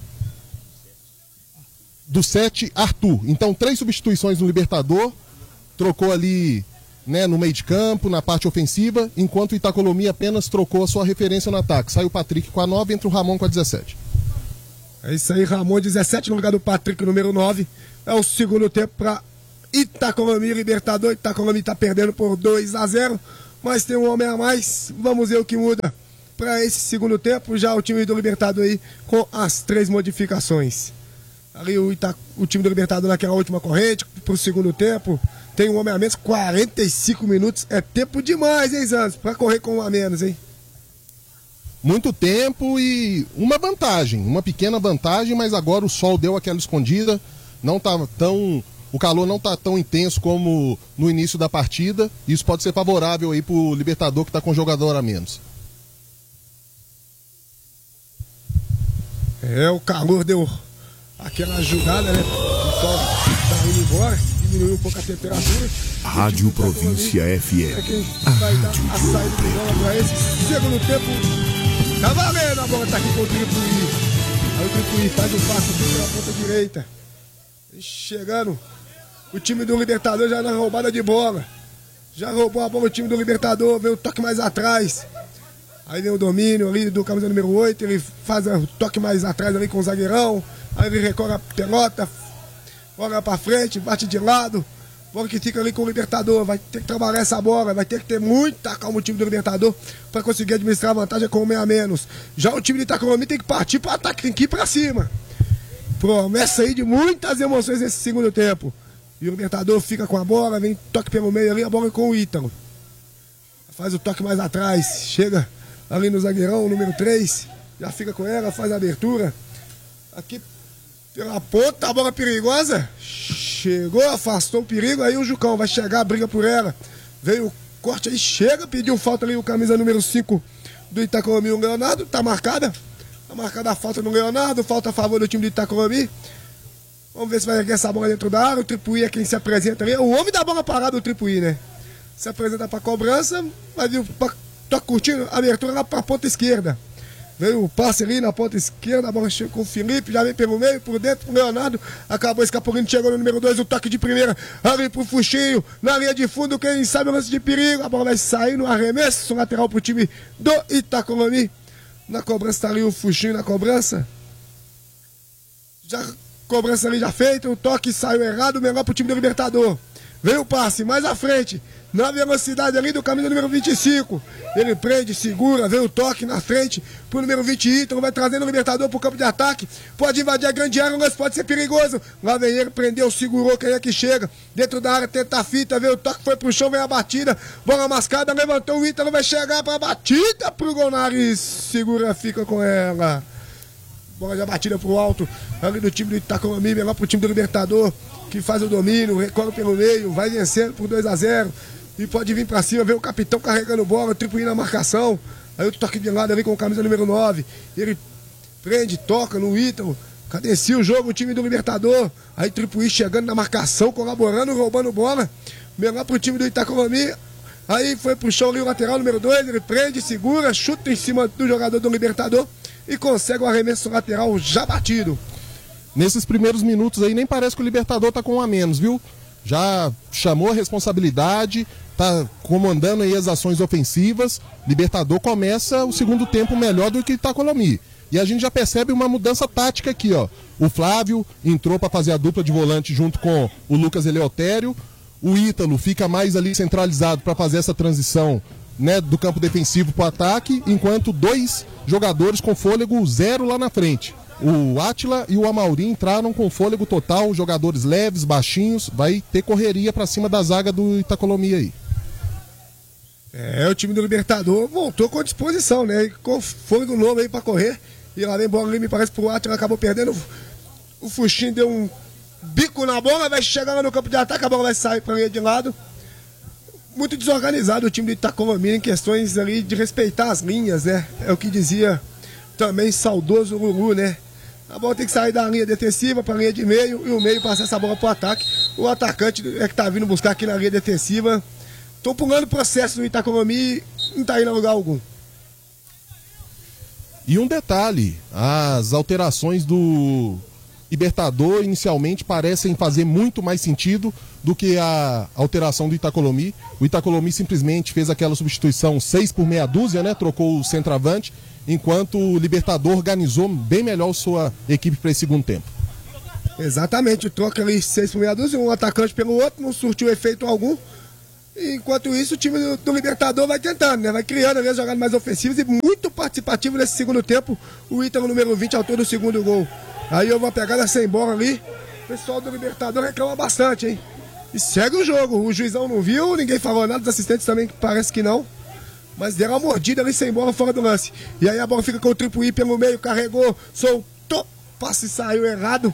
Do 7, Arthur. Então 3 substituições no Libertador, trocou ali, né, no meio de campo, na parte ofensiva, enquanto o Itacolomi apenas trocou a sua referência no ataque. Sai o Patrick com a 9, entra o Ramon com a 17. É isso aí, Ramon 17 no lugar do Patrick, número 9. É o segundo tempo para Itacolomi, Libertador. Itacolomi tá perdendo por 2-0, mas tem um homem a mais. Vamos ver o que muda para esse segundo tempo. Já o time do Libertador aí com as 3 modificações. Ali o time do Libertador naquela última corrente pro segundo tempo. Tem um homem a menos, 45 minutos. É tempo demais, hein, Zanz? Pra correr com um a menos, hein? Muito tempo e uma vantagem, uma pequena vantagem, mas agora o sol deu aquela escondida. Não tá tão, o calor não tá tão intenso como no início da partida. Isso pode ser favorável aí pro Libertador, que tá com um jogador a menos. O calor deu aquela ajudada, né? O sol tá indo embora, diminuiu um pouco a temperatura. Rádio Província FM. É quem vai dar a saída de bola pra esse segundo tempo. Tá valendo, a bola tá aqui com o Tripuí. Aí o Tripuí faz o passe pela ponta direita. E chegando o time do Libertador já na roubada de bola. Já roubou a bola o time do Libertador, veio o toque mais atrás. Aí vem o domínio ali do camisa número 8, ele faz o toque mais atrás ali com o zagueirão. Aí ele recorre a pelota, joga pra frente, bate de lado. Bola que fica ali com o Libertador, vai ter que trabalhar essa bola, vai ter que ter muita calma o time do Libertador para conseguir administrar a vantagem com 1 a menos. Já o time de Itacolomi tem que partir para ataque, tem que ir para cima. Promessa aí de muitas emoções nesse segundo tempo. E o Libertador fica com a bola, vem toque pelo meio ali, a bola com o Ítalo. Faz o toque mais atrás, chega ali no zagueirão, número 3, já fica com ela, faz a abertura. Aqui pela ponta, a bola perigosa. Chegou, afastou o perigo, aí o Jucão vai chegar, briga por ela. Veio o corte aí, chega, pediu falta ali o camisa número 5 do Itacolomi, o Leonardo, tá marcada. Tá marcada a falta no Leonardo, falta a favor do time do Itacolomi. Vamos ver se vai erguer essa bola dentro da área. O Tripuí é quem se apresenta ali. É o homem da bola parada, o Tripuí, né? Se apresenta pra cobrança, vai vir, toca curtindo, abertura lá pra ponta esquerda. Veio o passe ali na ponta esquerda, a bola chegou com o Felipe, já vem pelo meio, por dentro, o Leonardo, acabou escapulindo, chegou no número 2, o toque de primeira, ali pro Fuxinho, na linha de fundo, quem sabe o lance de perigo, a bola vai sair no arremesso lateral pro time do Itacolomi. Na cobrança tá ali o Fuxinho na cobrança. Já cobrança ali já feita, o toque saiu errado, melhor pro time do Libertador. Veio o passe mais à frente, na velocidade ali do camisa número 25. Ele prende, segura, vem o toque na frente pro número 20, Ítalo, vai trazendo o Libertador pro campo de ataque. Pode invadir a grande área, mas pode ser perigoso. Lá vem ele, prendeu, segurou, quem é que chega. Dentro da área, tenta a fita, veio o toque, foi pro chão, vem a batida. Bola mascada, levantou o Ítalo, vai chegar pra batida pro Golnares. Segura, fica com ela. Bola já batida pro alto, ali do time do Itacolomi, melhor pro time do Libertador, que faz o domínio, recorre pelo meio, vai vencendo por 2-0. E pode vir pra cima, vem o capitão carregando bola, o Tripuí na marcação. Aí o toque de lado ali com a camisa número 9. Ele prende, toca no Ítalo, cadencia o jogo, o time do Libertador. Aí Tripuí chegando na marcação, colaborando, roubando bola. Melhor pro time do Itacolomi. Aí foi pro chão ali o lateral número 2, ele prende, segura, chuta em cima do jogador do Libertador e consegue o arremesso lateral já batido. Nesses primeiros minutos aí, nem parece que o Libertador tá com 1 a menos, viu? Já chamou a responsabilidade, tá comandando aí as ações ofensivas. Libertador começa o segundo tempo melhor do que Itacolomi. E a gente já percebe uma mudança tática aqui, ó. O Flávio entrou para fazer a dupla de volante junto com o Lucas Eleutério. O Ítalo fica mais ali centralizado para fazer essa transição, né, do campo defensivo para o ataque, enquanto 2 jogadores com fôlego 0 lá na frente. O Átila e o Amauri entraram com fôlego total, jogadores leves, baixinhos, vai ter correria para cima da zaga do Itacolomi aí. O time do Libertador voltou com disposição, né? E com fôlego novo aí para correr. E lá vem bola ali, me parece pro Átila, acabou perdendo. O Fuxinho deu um bico na bola, vai chegar lá no campo de ataque, a bola vai sair para linha de lado. Muito desorganizado o time do Itacolomi em questões ali de respeitar as linhas, né? É o que dizia também saudoso Lulu, né? A bola tem que sair da linha defensiva para a linha de meio e o meio passar essa bola para o ataque. O atacante é que tá vindo buscar aqui na linha defensiva. Tô pulando o processo do Itacolomi e não tá indo a lugar algum. E um detalhe, as alterações do Libertador inicialmente parecem fazer muito mais sentido do que a alteração do Itacolomi. O Itacolomi simplesmente fez aquela substituição 6 por meia dúzia, né? Trocou o centroavante, enquanto o Libertador organizou bem melhor sua equipe para esse segundo tempo. Exatamente, troca ali 6 por meia dúzia, um atacante pelo outro, não surtiu efeito algum. Enquanto isso, o time do Libertador vai tentando, né? Vai criando ali as jogadas mais ofensivas e muito participativo nesse segundo tempo. O Ítalo, número 20, autor do segundo gol. Aí eu vou pegar sem bola ali. O pessoal do Libertador reclama bastante, hein? E segue o jogo. O juizão não viu, ninguém falou nada, os assistentes também parece que não. Mas deram uma mordida ali sem bola fora do lance. E aí a bola fica com o Tripuí pelo meio, carregou, soltou, passe saiu errado.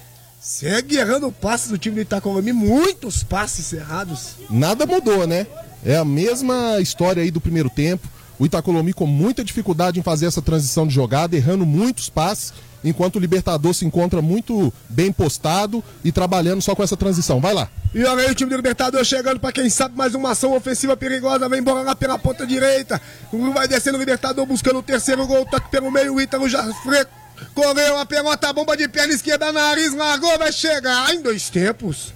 Segue errando passes do time do Itacolomi, muitos passes errados. Nada mudou, né? É a mesma história aí do primeiro tempo. O Itacolomi com muita dificuldade em fazer essa transição de jogada, errando muitos passes, enquanto o Libertador se encontra muito bem postado e trabalhando só com essa transição. Vai lá. E olha aí o time do Libertador chegando para quem sabe mais uma ação ofensiva perigosa. Vem embora lá pela ponta direita. Vai descendo o Libertador buscando o terceiro gol. Toque pelo meio, o Ítalo já correu a pelota, bomba de perna esquerda, nariz, largou, vai chegar em 2 tempos.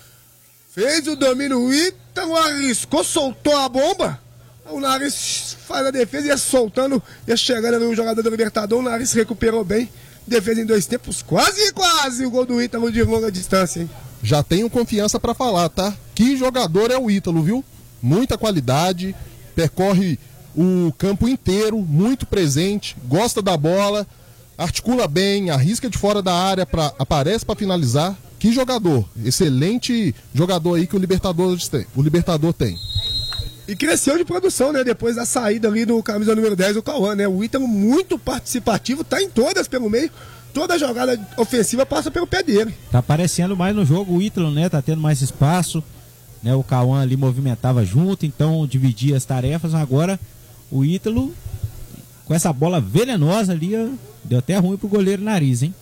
Fez o domínio, o Ítalo arriscou, soltou a bomba. O Nariz faz a defesa e ia soltando, ia chegando ali o jogador do Libertador. O Nariz recuperou bem, defesa em 2 tempos, quase o gol do Ítalo de longa distância, hein? Já tenho confiança pra falar, tá? Que jogador é o Ítalo, viu? Muita qualidade, percorre o campo inteiro, muito presente, gosta da bola, articula bem, arrisca de fora da área, aparece para finalizar. Que jogador, excelente jogador aí que o Libertador tem. E cresceu de produção, né? Depois da saída ali do camisa número 10, o Cauã, né? O Ítalo muito participativo, tá em todas pelo meio. Toda jogada ofensiva passa pelo pé dele. Tá aparecendo mais no jogo o Ítalo, né? Tá tendo mais espaço, né? O Cauã ali movimentava junto, então dividia as tarefas. Agora o Ítalo, com essa bola venenosa ali, deu até ruim pro goleiro Nariz, hein?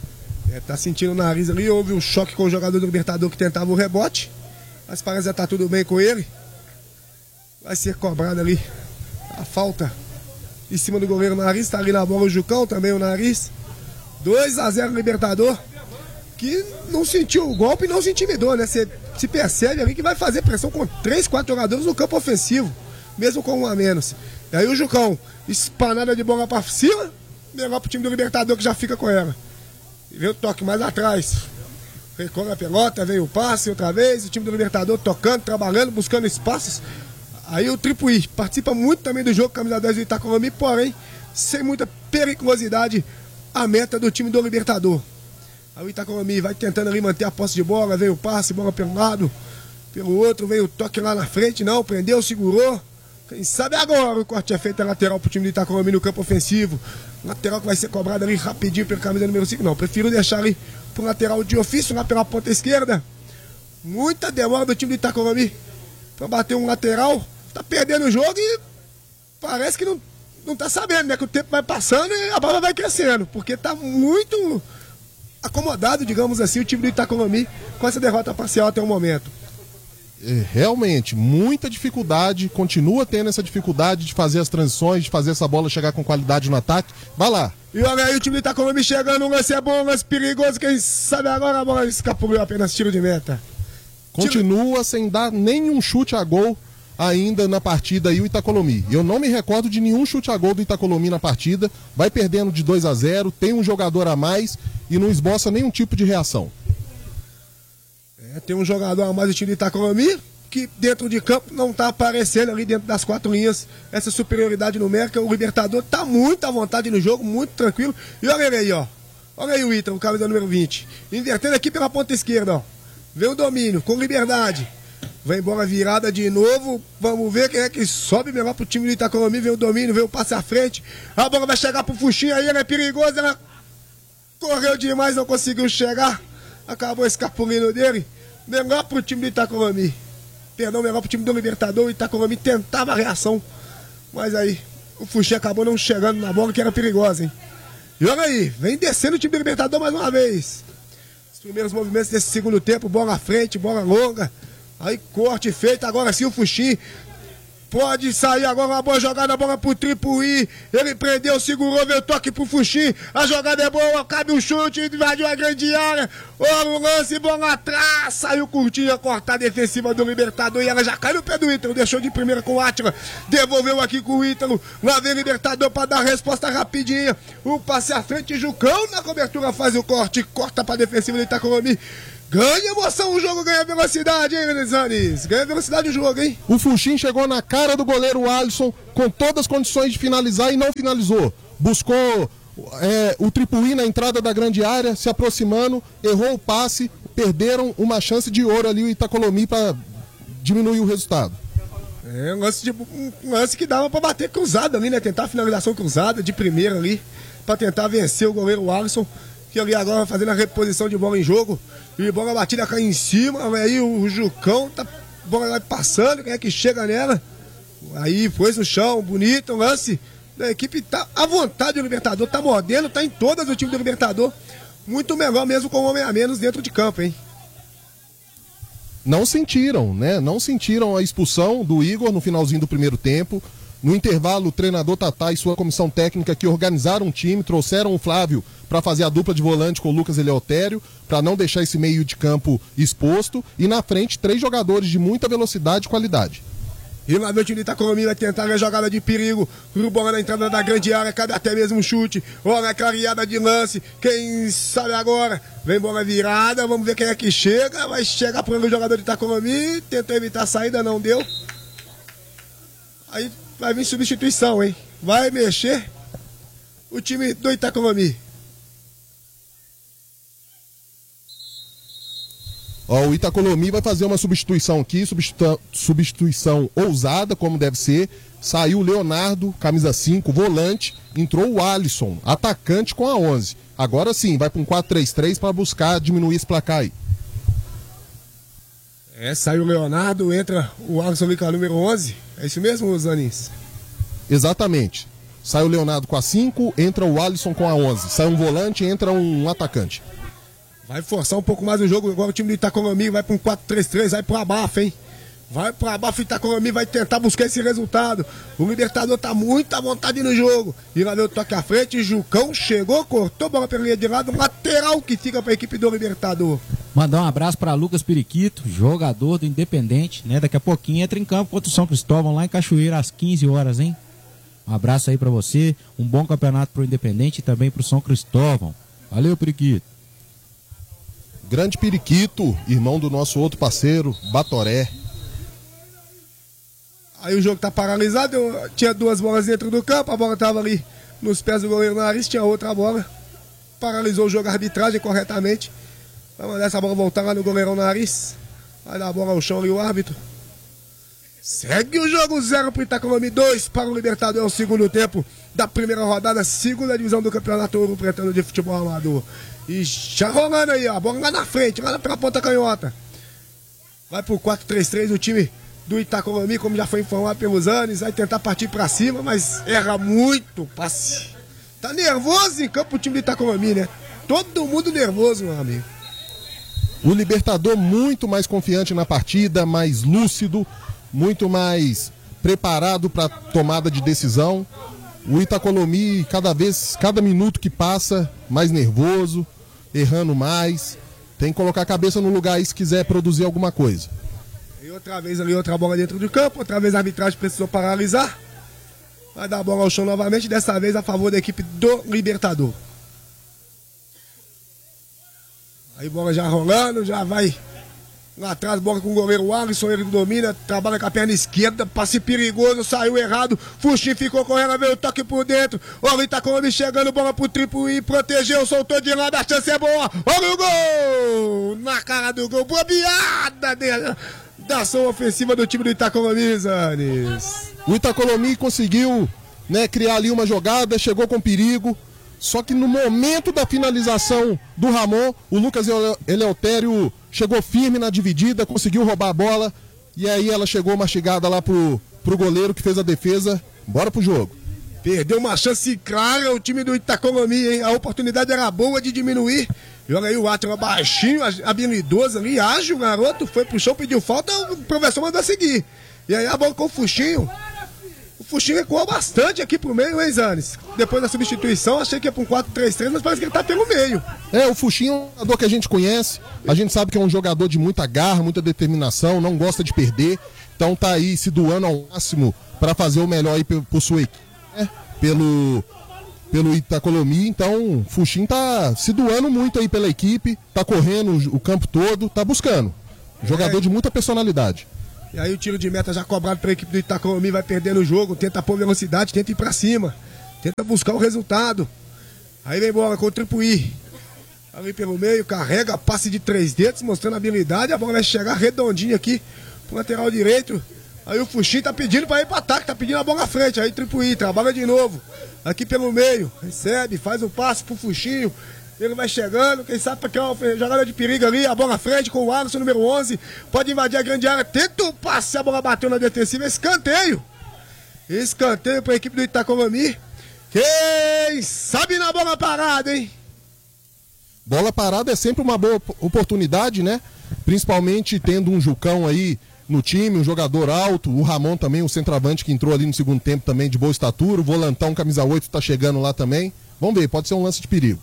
Tá sentindo o Nariz ali, houve um choque com o jogador do Libertador que tentava o rebote. Mas parece que já tá tudo bem com ele. Vai ser cobrado ali a falta em cima do goleiro Nariz. Tá ali na bola o Jucão, também o Nariz. 2-0 Libertador, que não sentiu o golpe e não se intimidou, né? Você se percebe ali que vai fazer pressão com 3, 4 jogadores no campo ofensivo, mesmo com um a menos. E aí o Jucão, espanada de bola pra cima, melhor pro time do Libertador que já fica com ela. E veio o toque mais atrás. Recorre a pelota, veio o passe outra vez, o time do Libertador tocando, trabalhando, buscando espaços. Aí o Tripuí participa muito também do jogo, camisa 10 do Itacolomi, porém, sem muita periculosidade, a meta do time do Libertador. Aí o Itacolomi vai tentando ali manter a posse de bola, veio o passe, bola pelo lado, pelo outro, veio o toque lá na frente, não, prendeu, segurou. Quem sabe agora o corte é feito a lateral pro time do Itacolomi no campo ofensivo. Lateral que vai ser cobrado ali rapidinho pelo camisa número 5. Não, prefiro deixar ali pro lateral de ofício, lá pela ponta esquerda. Muita demora do time do Itacolomi pra bater um lateral. Tá perdendo o jogo e parece que não tá sabendo, né? Que o tempo vai passando e a bola vai crescendo. Porque tá muito acomodado, digamos assim, o time do Itacolomi com essa derrota parcial até o momento. Realmente, muita dificuldade, continua tendo essa dificuldade de fazer as transições, de fazer essa bola chegar com qualidade no ataque. Vai lá. E olha aí o time do Itacolomi chegando, um lance é bom, um lance perigoso, quem sabe agora a bola escapulou, apenas tiro de meta. Continua sem dar nenhum chute a gol ainda na partida aí o Itacolomi. Eu não me recordo de nenhum chute a gol do Itacolomi na partida, vai perdendo de 2-0, tem um jogador a mais e não esboça nenhum tipo de reação. Tem um jogador a mais do time do Itacolomi que dentro de campo não tá aparecendo ali dentro das 4 linhas essa superioridade numérica. O Libertador tá muito à vontade no jogo, muito tranquilo. E olha ele aí, ó. Olha aí o Ítalo, o camisa número 20. Invertendo aqui pela ponta esquerda, ó. Vem o domínio, com liberdade. Vai embora virada de novo. Vamos ver quem é que sobe melhor pro time do Itacolomi. Vem o domínio, vem o passe à frente. A bola vai chegar pro Fuxinha aí, ela é perigosa. Ela correu demais, não conseguiu chegar. Acabou escapulindo dele. Melhor pro time do Itacolomi. Perdão, melhor pro time do Libertador. O Itacolomi tentava a reação. Mas aí, o Fuxinha acabou não chegando na bola, que era perigosa, hein? E olha aí, vem descendo o time do Libertador mais uma vez. Os primeiros movimentos desse segundo tempo, bola à frente, bola longa. Aí corte feito, agora sim o Fuxinha Pode sair agora uma boa jogada, a bola pro Tripuí. Ele prendeu, segurou, veio o toque pro Fuxim. A jogada é boa, cabe um chute, invadiu a grande área. Olha o lance, bola atrás. Saiu curtinha, cortar a defensiva do Libertador. E ela já cai no pé do Ítalo. Deixou de primeira com o Átila. Devolveu aqui com o Ítalo. Lá vem o Libertador pra dar a resposta rapidinha. Um passe à frente, Jucão na cobertura faz o corte. Corta pra defensiva do Itacolomi. Ganha emoção o jogo, ganha velocidade, hein, Elisanes? Ganha velocidade o jogo, hein? O Fuxim chegou na cara do goleiro Alisson com todas as condições de finalizar e não finalizou. Buscou o Tripuí na entrada da grande área, se aproximando, errou o passe, perderam uma chance de ouro ali o Itacolomi para diminuir o resultado. É um lance que dava para bater cruzado ali, né? Tentar a finalização cruzada de primeira ali, para tentar vencer o goleiro Alisson, que ali agora fazendo a reposição de bola em jogo. E bola batida cai em cima, aí o Jucão, tá, bola vai passando, quem é que chega nela? Aí pôs no chão, bonito, o lance da equipe tá à vontade do Libertador, tá mordendo, tá em todas o time do Libertador. Muito melhor mesmo com um homem a menos dentro de campo, hein? Não sentiram, né? Não sentiram a expulsão do Igor no finalzinho do primeiro tempo. No intervalo, o treinador Tatá e sua comissão técnica que organizaram o time, trouxeram o Flávio para fazer a dupla de volante com o Lucas Eleutério, para não deixar esse meio de campo exposto. E na frente, 3 jogadores de muita velocidade e qualidade. E lá vem o time de Itacolomi, vai tentar a jogada de perigo. O bola na entrada da grande área, cabe até mesmo um chute. Olha a clareada de lance. Quem sabe agora? Vem bola virada, vamos ver quem é que chega. Vai chegar para o jogador de Itacolomi, tentou evitar a saída, não deu. Aí vai vir substituição, hein? Vai mexer o time do Itacolomi. Ó, o Itacolomi vai fazer uma substituição aqui, substituição ousada, como deve ser. Saiu o Leonardo, camisa 5, volante. Entrou o Alisson, atacante com a 11. Agora sim, vai para um 4-3-3 para buscar diminuir esse placar aí. Saiu o Leonardo, entra o Alisson com a número 11. É isso mesmo, Zanins? Exatamente. Sai o Leonardo com a 5, entra o Alisson com a 11. Sai um volante, entra um atacante. Vai forçar um pouco mais o jogo. Agora o time do Itacolomi vai para um 4-3-3, vai pro abafo, hein? Vai pro abafo, o Itacolomi vai tentar buscar esse resultado. O Libertador tá muito à vontade no jogo. E lá veio o toque à frente, Jucão chegou, cortou a bola pela linha de lado, lateral que fica para a equipe do Libertador. Mandar um abraço para Lucas Periquito, jogador do Independente, né? Daqui a pouquinho entra em campo contra o São Cristóvão lá em Cachoeira às 15 horas, hein? Um abraço aí para você, um bom campeonato pro Independente e também pro São Cristóvão. Valeu, Periquito. Grande Periquito, irmão do nosso outro parceiro, Batoré. Aí o jogo tá paralisado, tinha 2 bolas dentro do campo, a bola tava ali nos pés do goleiro Nariz, tinha outra bola. Paralisou o jogo, a arbitragem corretamente. Vai mandar essa bola voltar lá no goleirão Nariz. Vai dar a bola ao chão ali o árbitro. Segue o jogo, 0 pro Itacolomi, 2 para o Libertador, é o segundo tempo da primeira rodada, segunda divisão do Campeonato Ouro Pretano de Futebol Amador. E já rolando aí, ó, a bola lá na frente, lá pela ponta canhota. Vai pro 4-3-3 o time do Itacolomi, como já foi informado pelos anos, vai tentar partir pra cima, mas erra muito passe. Tá nervoso em campo o time do Itacolomi, né? Todo mundo nervoso, meu amigo. O Libertador muito mais confiante na partida, mais lúcido, muito mais preparado para tomada de decisão. O Itacolomi, cada minuto que passa, mais nervoso, errando mais. Tem que colocar a cabeça no lugar aí se quiser produzir alguma coisa. E outra vez ali, outra bola dentro do campo, outra vez a arbitragem precisou paralisar. Vai dar a bola ao chão novamente, dessa vez a favor da equipe do Libertador. Aí bola já rolando, já vai lá atrás, bola com o goleiro Alisson, ele domina, trabalha com a perna esquerda, passe perigoso, saiu errado, Fuxim ficou correndo, veio o toque por dentro, olha o Itacolomi chegando, bola pro Tripuí, protegeu, soltou de lado, a chance é boa, olha o gol! Na cara do gol, bobeada dele, da ação ofensiva do time do Itacolomi, Zanes. O Itacolomi conseguiu, né, criar ali uma jogada, chegou com perigo. Só que no momento da finalização do Ramon, o Lucas Eleutério chegou firme na dividida, conseguiu roubar a bola. E aí ela chegou mastigada lá pro goleiro que fez a defesa. Bora pro jogo. Perdeu uma chance clara o time do Itacolomi, hein? A oportunidade era boa de diminuir. E olha aí o Átila baixinho, habilidoso ali, ágil, garoto. Foi pro chão, pediu falta, o professor mandou seguir. E aí a bola com o Fuxinho. O Fuxinho recuou bastante aqui pro meio, hein, Zanes? Depois da substituição, achei que ia pra um 4-3-3, mas parece que ele tá pelo meio. O Fuxinho é um jogador que a gente conhece, a gente sabe que é um jogador de muita garra, muita determinação, não gosta de perder, então tá aí se doando ao máximo para fazer o melhor aí por sua equipe, né? Pelo Itacolomi, então o Fuxinho tá se doando muito aí pela equipe, tá correndo o campo todo, tá buscando. Jogador de muita personalidade. E aí o tiro de meta já cobrado pela equipe do Itacolomi, vai perdendo o jogo, tenta pôr velocidade, tenta ir pra cima, tenta buscar o resultado. Aí vem bola com o Tripuí. Ali pelo meio, carrega, passe de 3 dedos, mostrando habilidade, a bola vai chegar redondinha aqui pro lateral direito. Aí o Fuxinho tá pedindo pra ir pro ataque, tá pedindo a bola à frente. Aí Tripuí, trabalha de novo. Aqui pelo meio, recebe, faz o passe pro Fuxinho. Ele vai chegando, quem sabe porque é uma jogada de perigo ali, a bola à frente com o Alisson, número 11. Pode invadir a grande área, tenta o passe, a bola bateu na defensiva, escanteio. Escanteio pra equipe do Itacolomi. Quem sabe na bola parada, hein? Bola parada é sempre uma boa oportunidade, né? Principalmente tendo um Jucão aí no time, um jogador alto, o Ramon também, o centroavante que entrou ali no segundo tempo também de boa estatura, o volantão camisa 8 tá chegando lá também. Vamos ver, pode ser um lance de perigo.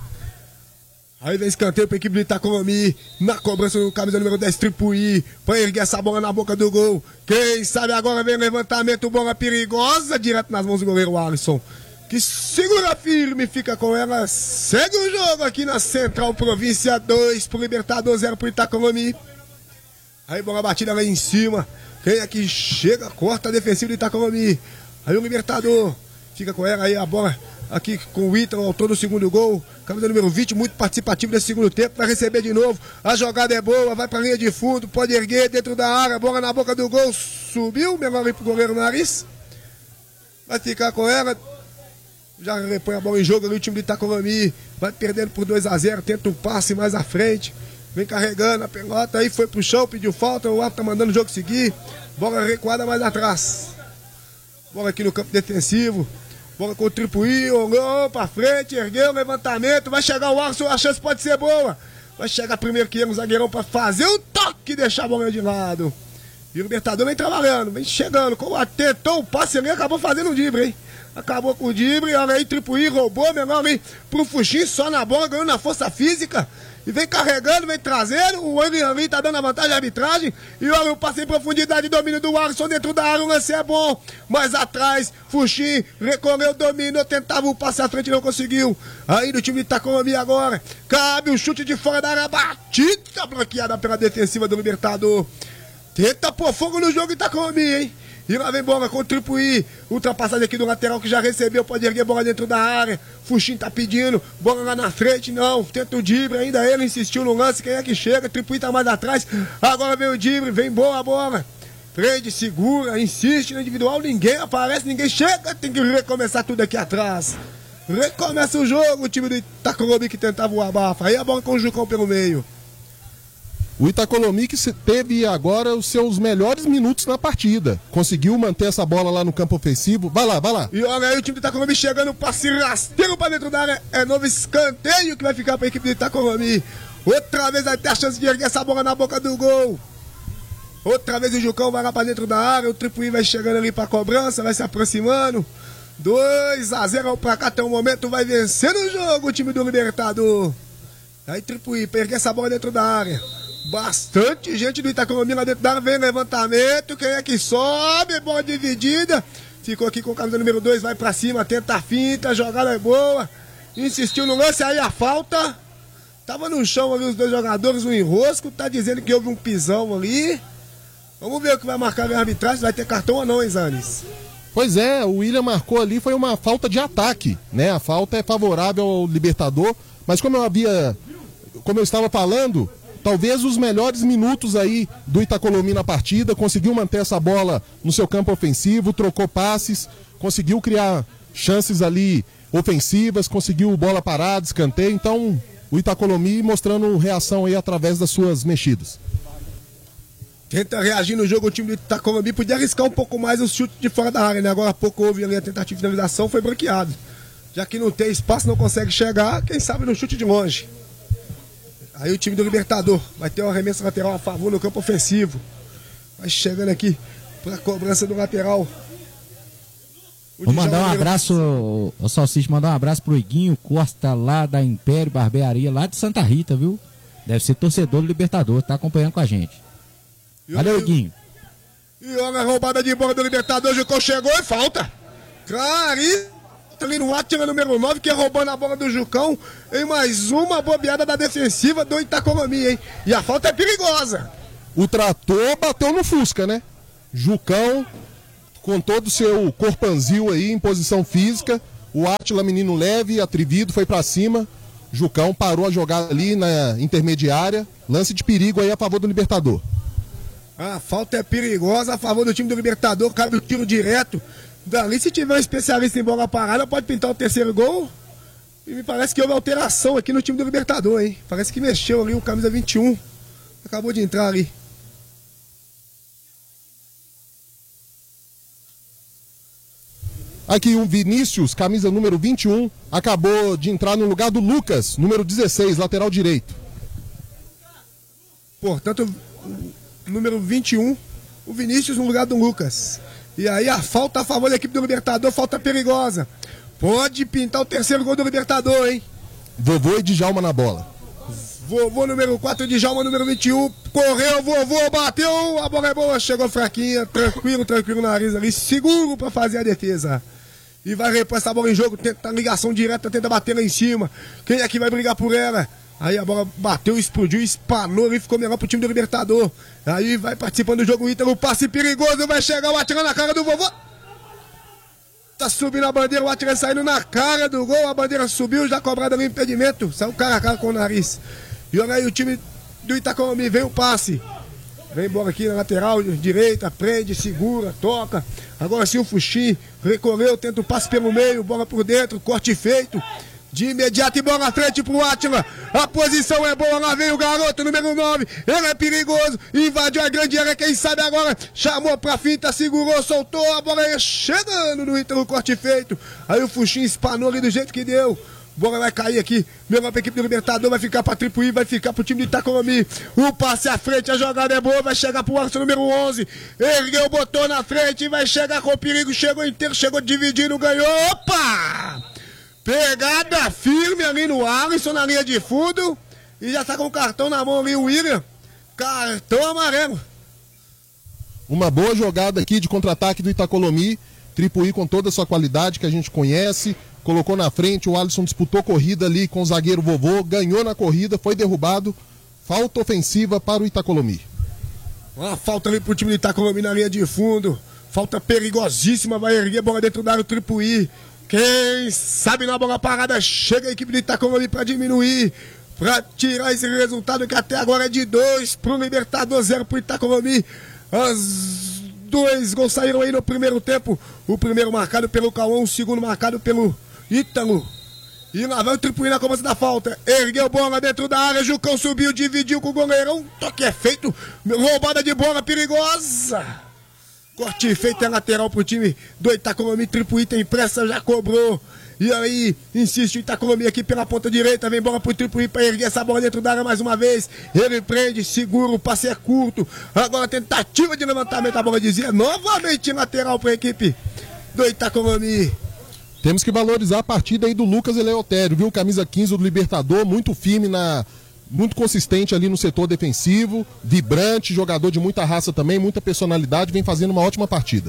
Aí vem escanteio pra equipe do Itacolomi, na cobrança do camisa número 10, Tripuí, pra erguer essa bola na boca do gol. Quem sabe agora vem levantamento, bola perigosa, direto nas mãos do goleiro Alisson, que segura firme, fica com ela, segue o jogo aqui na Central Província 2, pro Libertador 0 pro Itacolomi. Aí bola batida lá em cima, quem é que chega, corta a defensiva do Itacolomi. Aí o Libertador fica com ela, aí a bola aqui com o Ítalo, autor do segundo gol, camisa número 20, muito participativo nesse segundo tempo, vai receber de novo, a jogada é boa, vai pra linha de fundo, pode erguer dentro da área, bola na boca do gol, subiu, melhor aí pro goleiro Nariz, vai ficar com ela, já repõe a bola em jogo ali, o time do Itacolomi, vai perdendo por 2-0, tenta um passe mais à frente, vem carregando a pelota, aí foi pro chão, pediu falta, o árbitro tá mandando o jogo seguir, bola recuada mais atrás, bola aqui no campo defensivo, bola com o Tripuí, olhou pra frente, ergueu o levantamento, vai chegar o Alisson, a chance pode ser boa. Vai chegar primeiro que ele, o zagueirão, pra fazer o toque e deixar a bola de lado. E o Libertador vem trabalhando, vem chegando, tentou o passe ali, acabou fazendo o drible, hein? Acabou com o drible, olha aí, Tripuí roubou, melhor ali pro Fuxinho, só na bola, ganhou na força física. E vem carregando, vem trazendo, o ali tá dando a vantagem de arbitragem. E olha o passe em profundidade, domínio do Alisson dentro da área, o lance é bom. Mas atrás, Fuxinho recorreu, dominou, tentava o passe à frente, não conseguiu. Ainda o time de Itacolomi agora, cabe o chute de fora da área, batida bloqueada pela defensiva do Libertador. Tenta pôr fogo no jogo Itacolomi, hein? E lá vem bola com o Tripuí, ultrapassagem aqui do lateral que já recebeu, pode erguer bola dentro da área. Fuxinho tá pedindo, bola lá na frente, não, tenta o drible, ainda ele insistiu no lance, quem é que chega? Tripuí tá mais atrás, agora vem o drible, vem boa a bola. Prende, segura, insiste no individual, ninguém aparece, ninguém chega, tem que recomeçar tudo aqui atrás. Recomeça o jogo, o time do Itacolomi que tentava o abafa, aí a bola com o Jucão pelo meio. O Itacolomi que teve agora os seus melhores minutos na partida. Conseguiu manter essa bola lá no campo ofensivo. Vai lá, vai lá. E olha aí o time do Itacolomi chegando, passe rasteiro pra dentro da área. É novo escanteio que vai ficar pra equipe do Itacolomi. Outra vez vai ter a chance de erguer essa bola na boca do gol. Outra vez o Jucão vai lá pra dentro da área. O Tripuí vai chegando ali pra cobrança, vai se aproximando. 2-0 pra cá até o momento. Vai vencendo o jogo o time do Libertador. Aí Tripuí pra erguer essa bola dentro da área. Bastante gente do Itacolomi lá dentro da área, vem levantamento, quem é que sobe, bola dividida, ficou aqui com o camisa número 2, vai pra cima, tenta a finta, a jogada é boa, insistiu no lance, aí a falta, tava no chão ali os dois jogadores, o enrosco, tá dizendo que houve um pisão ali, vamos ver o que vai marcar a arbitragem, vai ter cartão ou não, hein, Zanes? Pois é, o William marcou ali, foi uma falta de ataque, né, a falta é favorável ao Libertador, mas como eu estava falando, talvez os melhores minutos aí do Itacolomi na partida, conseguiu manter essa bola no seu campo ofensivo, trocou passes, conseguiu criar chances ali ofensivas, conseguiu bola parada, escanteio, então o Itacolomi mostrando reação aí através das suas mexidas. Tenta reagir no jogo o time do Itacolomi, podia arriscar um pouco mais o chute de fora da área, né? Agora há pouco houve ali a tentativa de finalização, foi bloqueado. Já que não tem espaço, não consegue chegar, quem sabe no chute de longe. Aí o time do Libertador vai ter uma arremesso lateral a favor no campo ofensivo. Vai chegando aqui para a cobrança do lateral. Vou mandar um abraço, o Salsicha, mandar um abraço pro Iguinho Costa, lá da Império Barbearia, lá de Santa Rita, viu? Deve ser torcedor do Libertador, tá acompanhando com a gente. Valeu, Iguinho. E olha a roubada de bola do Libertador, o Jucão chegou e falta. Clarinho, ali no lateral número 9, que é roubando a bola do Jucão. E mais uma bobeada da defensiva do Itacolomi, hein? E a falta é perigosa. O trator bateu no Fusca, né? Jucão, com todo o seu corpanzil aí em posição física. O Átila, menino leve, atrevido, foi pra cima. Jucão parou a jogada ali na intermediária. Lance de perigo aí a favor do Libertador. A falta é perigosa a favor do time do Libertador. Cabe o tiro direto. Dali, se tiver um especialista em bola parada, pode pintar o terceiro gol. E me parece que houve alteração aqui no time do Libertador, hein? Parece que mexeu ali o camisa 21. Acabou de entrar ali. Aqui o Vinícius, camisa número 21, acabou de entrar no lugar do Lucas, número 16, lateral direito. Portanto, número 21, o Vinícius no lugar do Lucas. E aí a falta a favor da equipe do Libertador, falta perigosa. Pode pintar o terceiro gol do Libertador, hein? Vovô e Djalma na bola. Vovô número 4, Djalma número 21. Correu, vovô, bateu, a bola é boa, chegou fraquinha, tranquilo o nariz ali, seguro pra fazer a defesa. E vai repor essa bola em jogo, tenta ligação direta, tenta bater lá em cima. Quem é que vai brigar por ela? Aí a bola bateu, explodiu, espanou e ficou melhor pro time do Libertador. Aí vai participando do jogo Ítalo, passe perigoso, vai chegar o atirando na cara do vovô. Tá subindo a bandeira, o atirando saindo na cara do gol, a bandeira subiu, já cobrada no impedimento. Saiu cara a cara com o nariz. E olha aí o time do Itacolomi, vem o passe. Vem bola aqui na lateral, direita, prende, segura, toca. Agora sim o Fuxim recorreu, tenta o passe pelo meio, bola por dentro, corte feito. De imediato e bola na frente pro Átila. A posição é boa, lá vem o garoto número 9. Ele é perigoso, invadiu a grande área, quem sabe agora. Chamou pra finta, segurou, soltou, a bola é chegando no Ítalo, corte feito. Aí o Fuxim espanou ali do jeito que deu. Bola vai cair aqui, melhor pra equipe do Libertador, vai ficar pra Tripuí, vai ficar pro time do Itacolomi. O passe à frente, a jogada é boa, vai chegar pro Alisson número 11. Ergueu, botou na frente, vai chegar com perigo, chegou inteiro, chegou dividindo, ganhou. Opa! Pegada firme ali no Alisson, na linha de fundo. E já tá com o cartão na mão ali o William. Cartão amarelo. Uma boa jogada aqui de contra-ataque do Itacolomi. Tripuí com toda a sua qualidade que a gente conhece. Colocou na frente, o Alisson disputou corrida ali com o zagueiro Vovô, ganhou na corrida, foi derrubado. Falta ofensiva para o Itacolomi. Uma falta ali pro time do Itacolomi na linha de fundo. Falta perigosíssima, vai erguer a bola dentro da área do Tripuí. Quem sabe na bola parada chega a equipe do Itacolomi para diminuir, para tirar esse resultado que até agora é de 2 pro Libertador, 0 pro Itacolomi. Os 2 gols saíram aí no primeiro tempo. O primeiro marcado pelo Cauã, o segundo marcado pelo Ítalo. E lá vai o Tripuí na cobrança da falta. Ergueu bola dentro da área. Jucão subiu, dividiu com o goleirão. Toque é feito. Roubada de bola perigosa. Corte feito é lateral pro time do Itacolomi. Tripuí tem pressa, já cobrou. E aí, insiste o Itacolomi aqui pela ponta direita. Vem bola pro Tripuí para erguer essa bola dentro da área mais uma vez. Ele prende, segura, o passe é curto. Agora tentativa de levantamento, a bola dizia. Novamente lateral para a equipe do Itacolomi. Temos que valorizar a partida aí do Lucas Eleutério, viu? Camisa 15 do Libertador, muito firme, muito consistente ali no setor defensivo, vibrante, jogador de muita raça também, muita personalidade, vem fazendo uma ótima partida.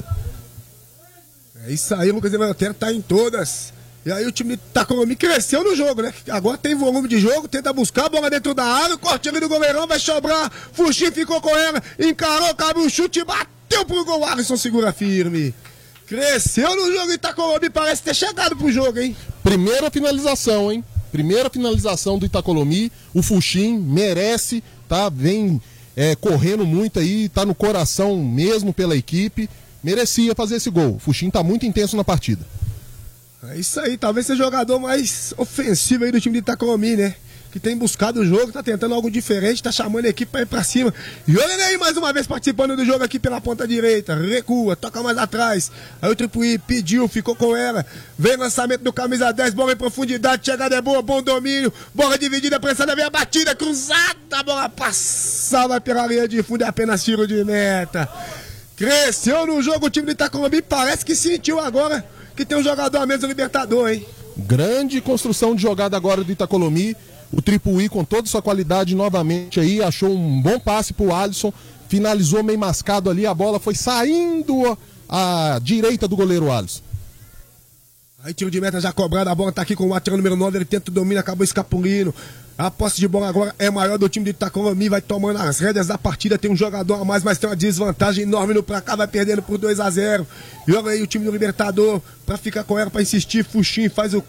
É isso aí, o Lucas Eleutério tá em todas. E aí o time do Itacolomi cresceu no jogo, né? Agora tem volume de jogo, tenta buscar a bola dentro da área, o corte ali do goleirão, vai sobrar, Fuxim ficou com ela, encarou, cabe um chute, bateu pro gol, Alisson segura firme. Cresceu no jogo, Itacolomi parece ter chegado pro jogo, hein? Primeira finalização, hein? Primeira finalização do Itacolomi, o Fuxim merece, tá? Vem correndo muito aí, tá no coração mesmo pela equipe, merecia fazer esse gol. O Fuxim tá muito intenso na partida. É isso aí, talvez seja o jogador mais ofensivo aí do time de Itacolomi, né? Que tem buscado o jogo, tá tentando algo diferente, tá chamando a equipe pra ir pra cima. E olha ele aí mais uma vez participando do jogo aqui pela ponta direita. Recua, toca mais atrás. Aí o Tripuí pediu, ficou com ela. Vem lançamento do camisa 10, bola em profundidade, chegada é boa, bom domínio. Bola dividida, pressada, vem a batida, cruzada, a bola passava pela linha de fundo, é apenas tiro de meta. Cresceu no jogo o time do Itacolomi, parece que sentiu agora que tem um jogador a menos no Libertador, hein? Grande construção de jogada agora do Itacolomi. O Tripuí com toda sua qualidade novamente aí, achou um bom passe pro Alisson, finalizou meio mascado ali, a bola foi saindo à direita do goleiro Alisson. Aí tiro de meta já cobrado, a bola tá aqui com o lateral número 9, ele tenta o domínio, acabou escapulindo. A posse de bola agora é maior do time do Itacolomi, vai tomando as rédeas da partida, tem um jogador a mais, mas tem uma desvantagem enorme no pra cá, vai perdendo por 2-0. Joga aí o time do Libertador pra ficar com ela, pra insistir, Fuxim faz o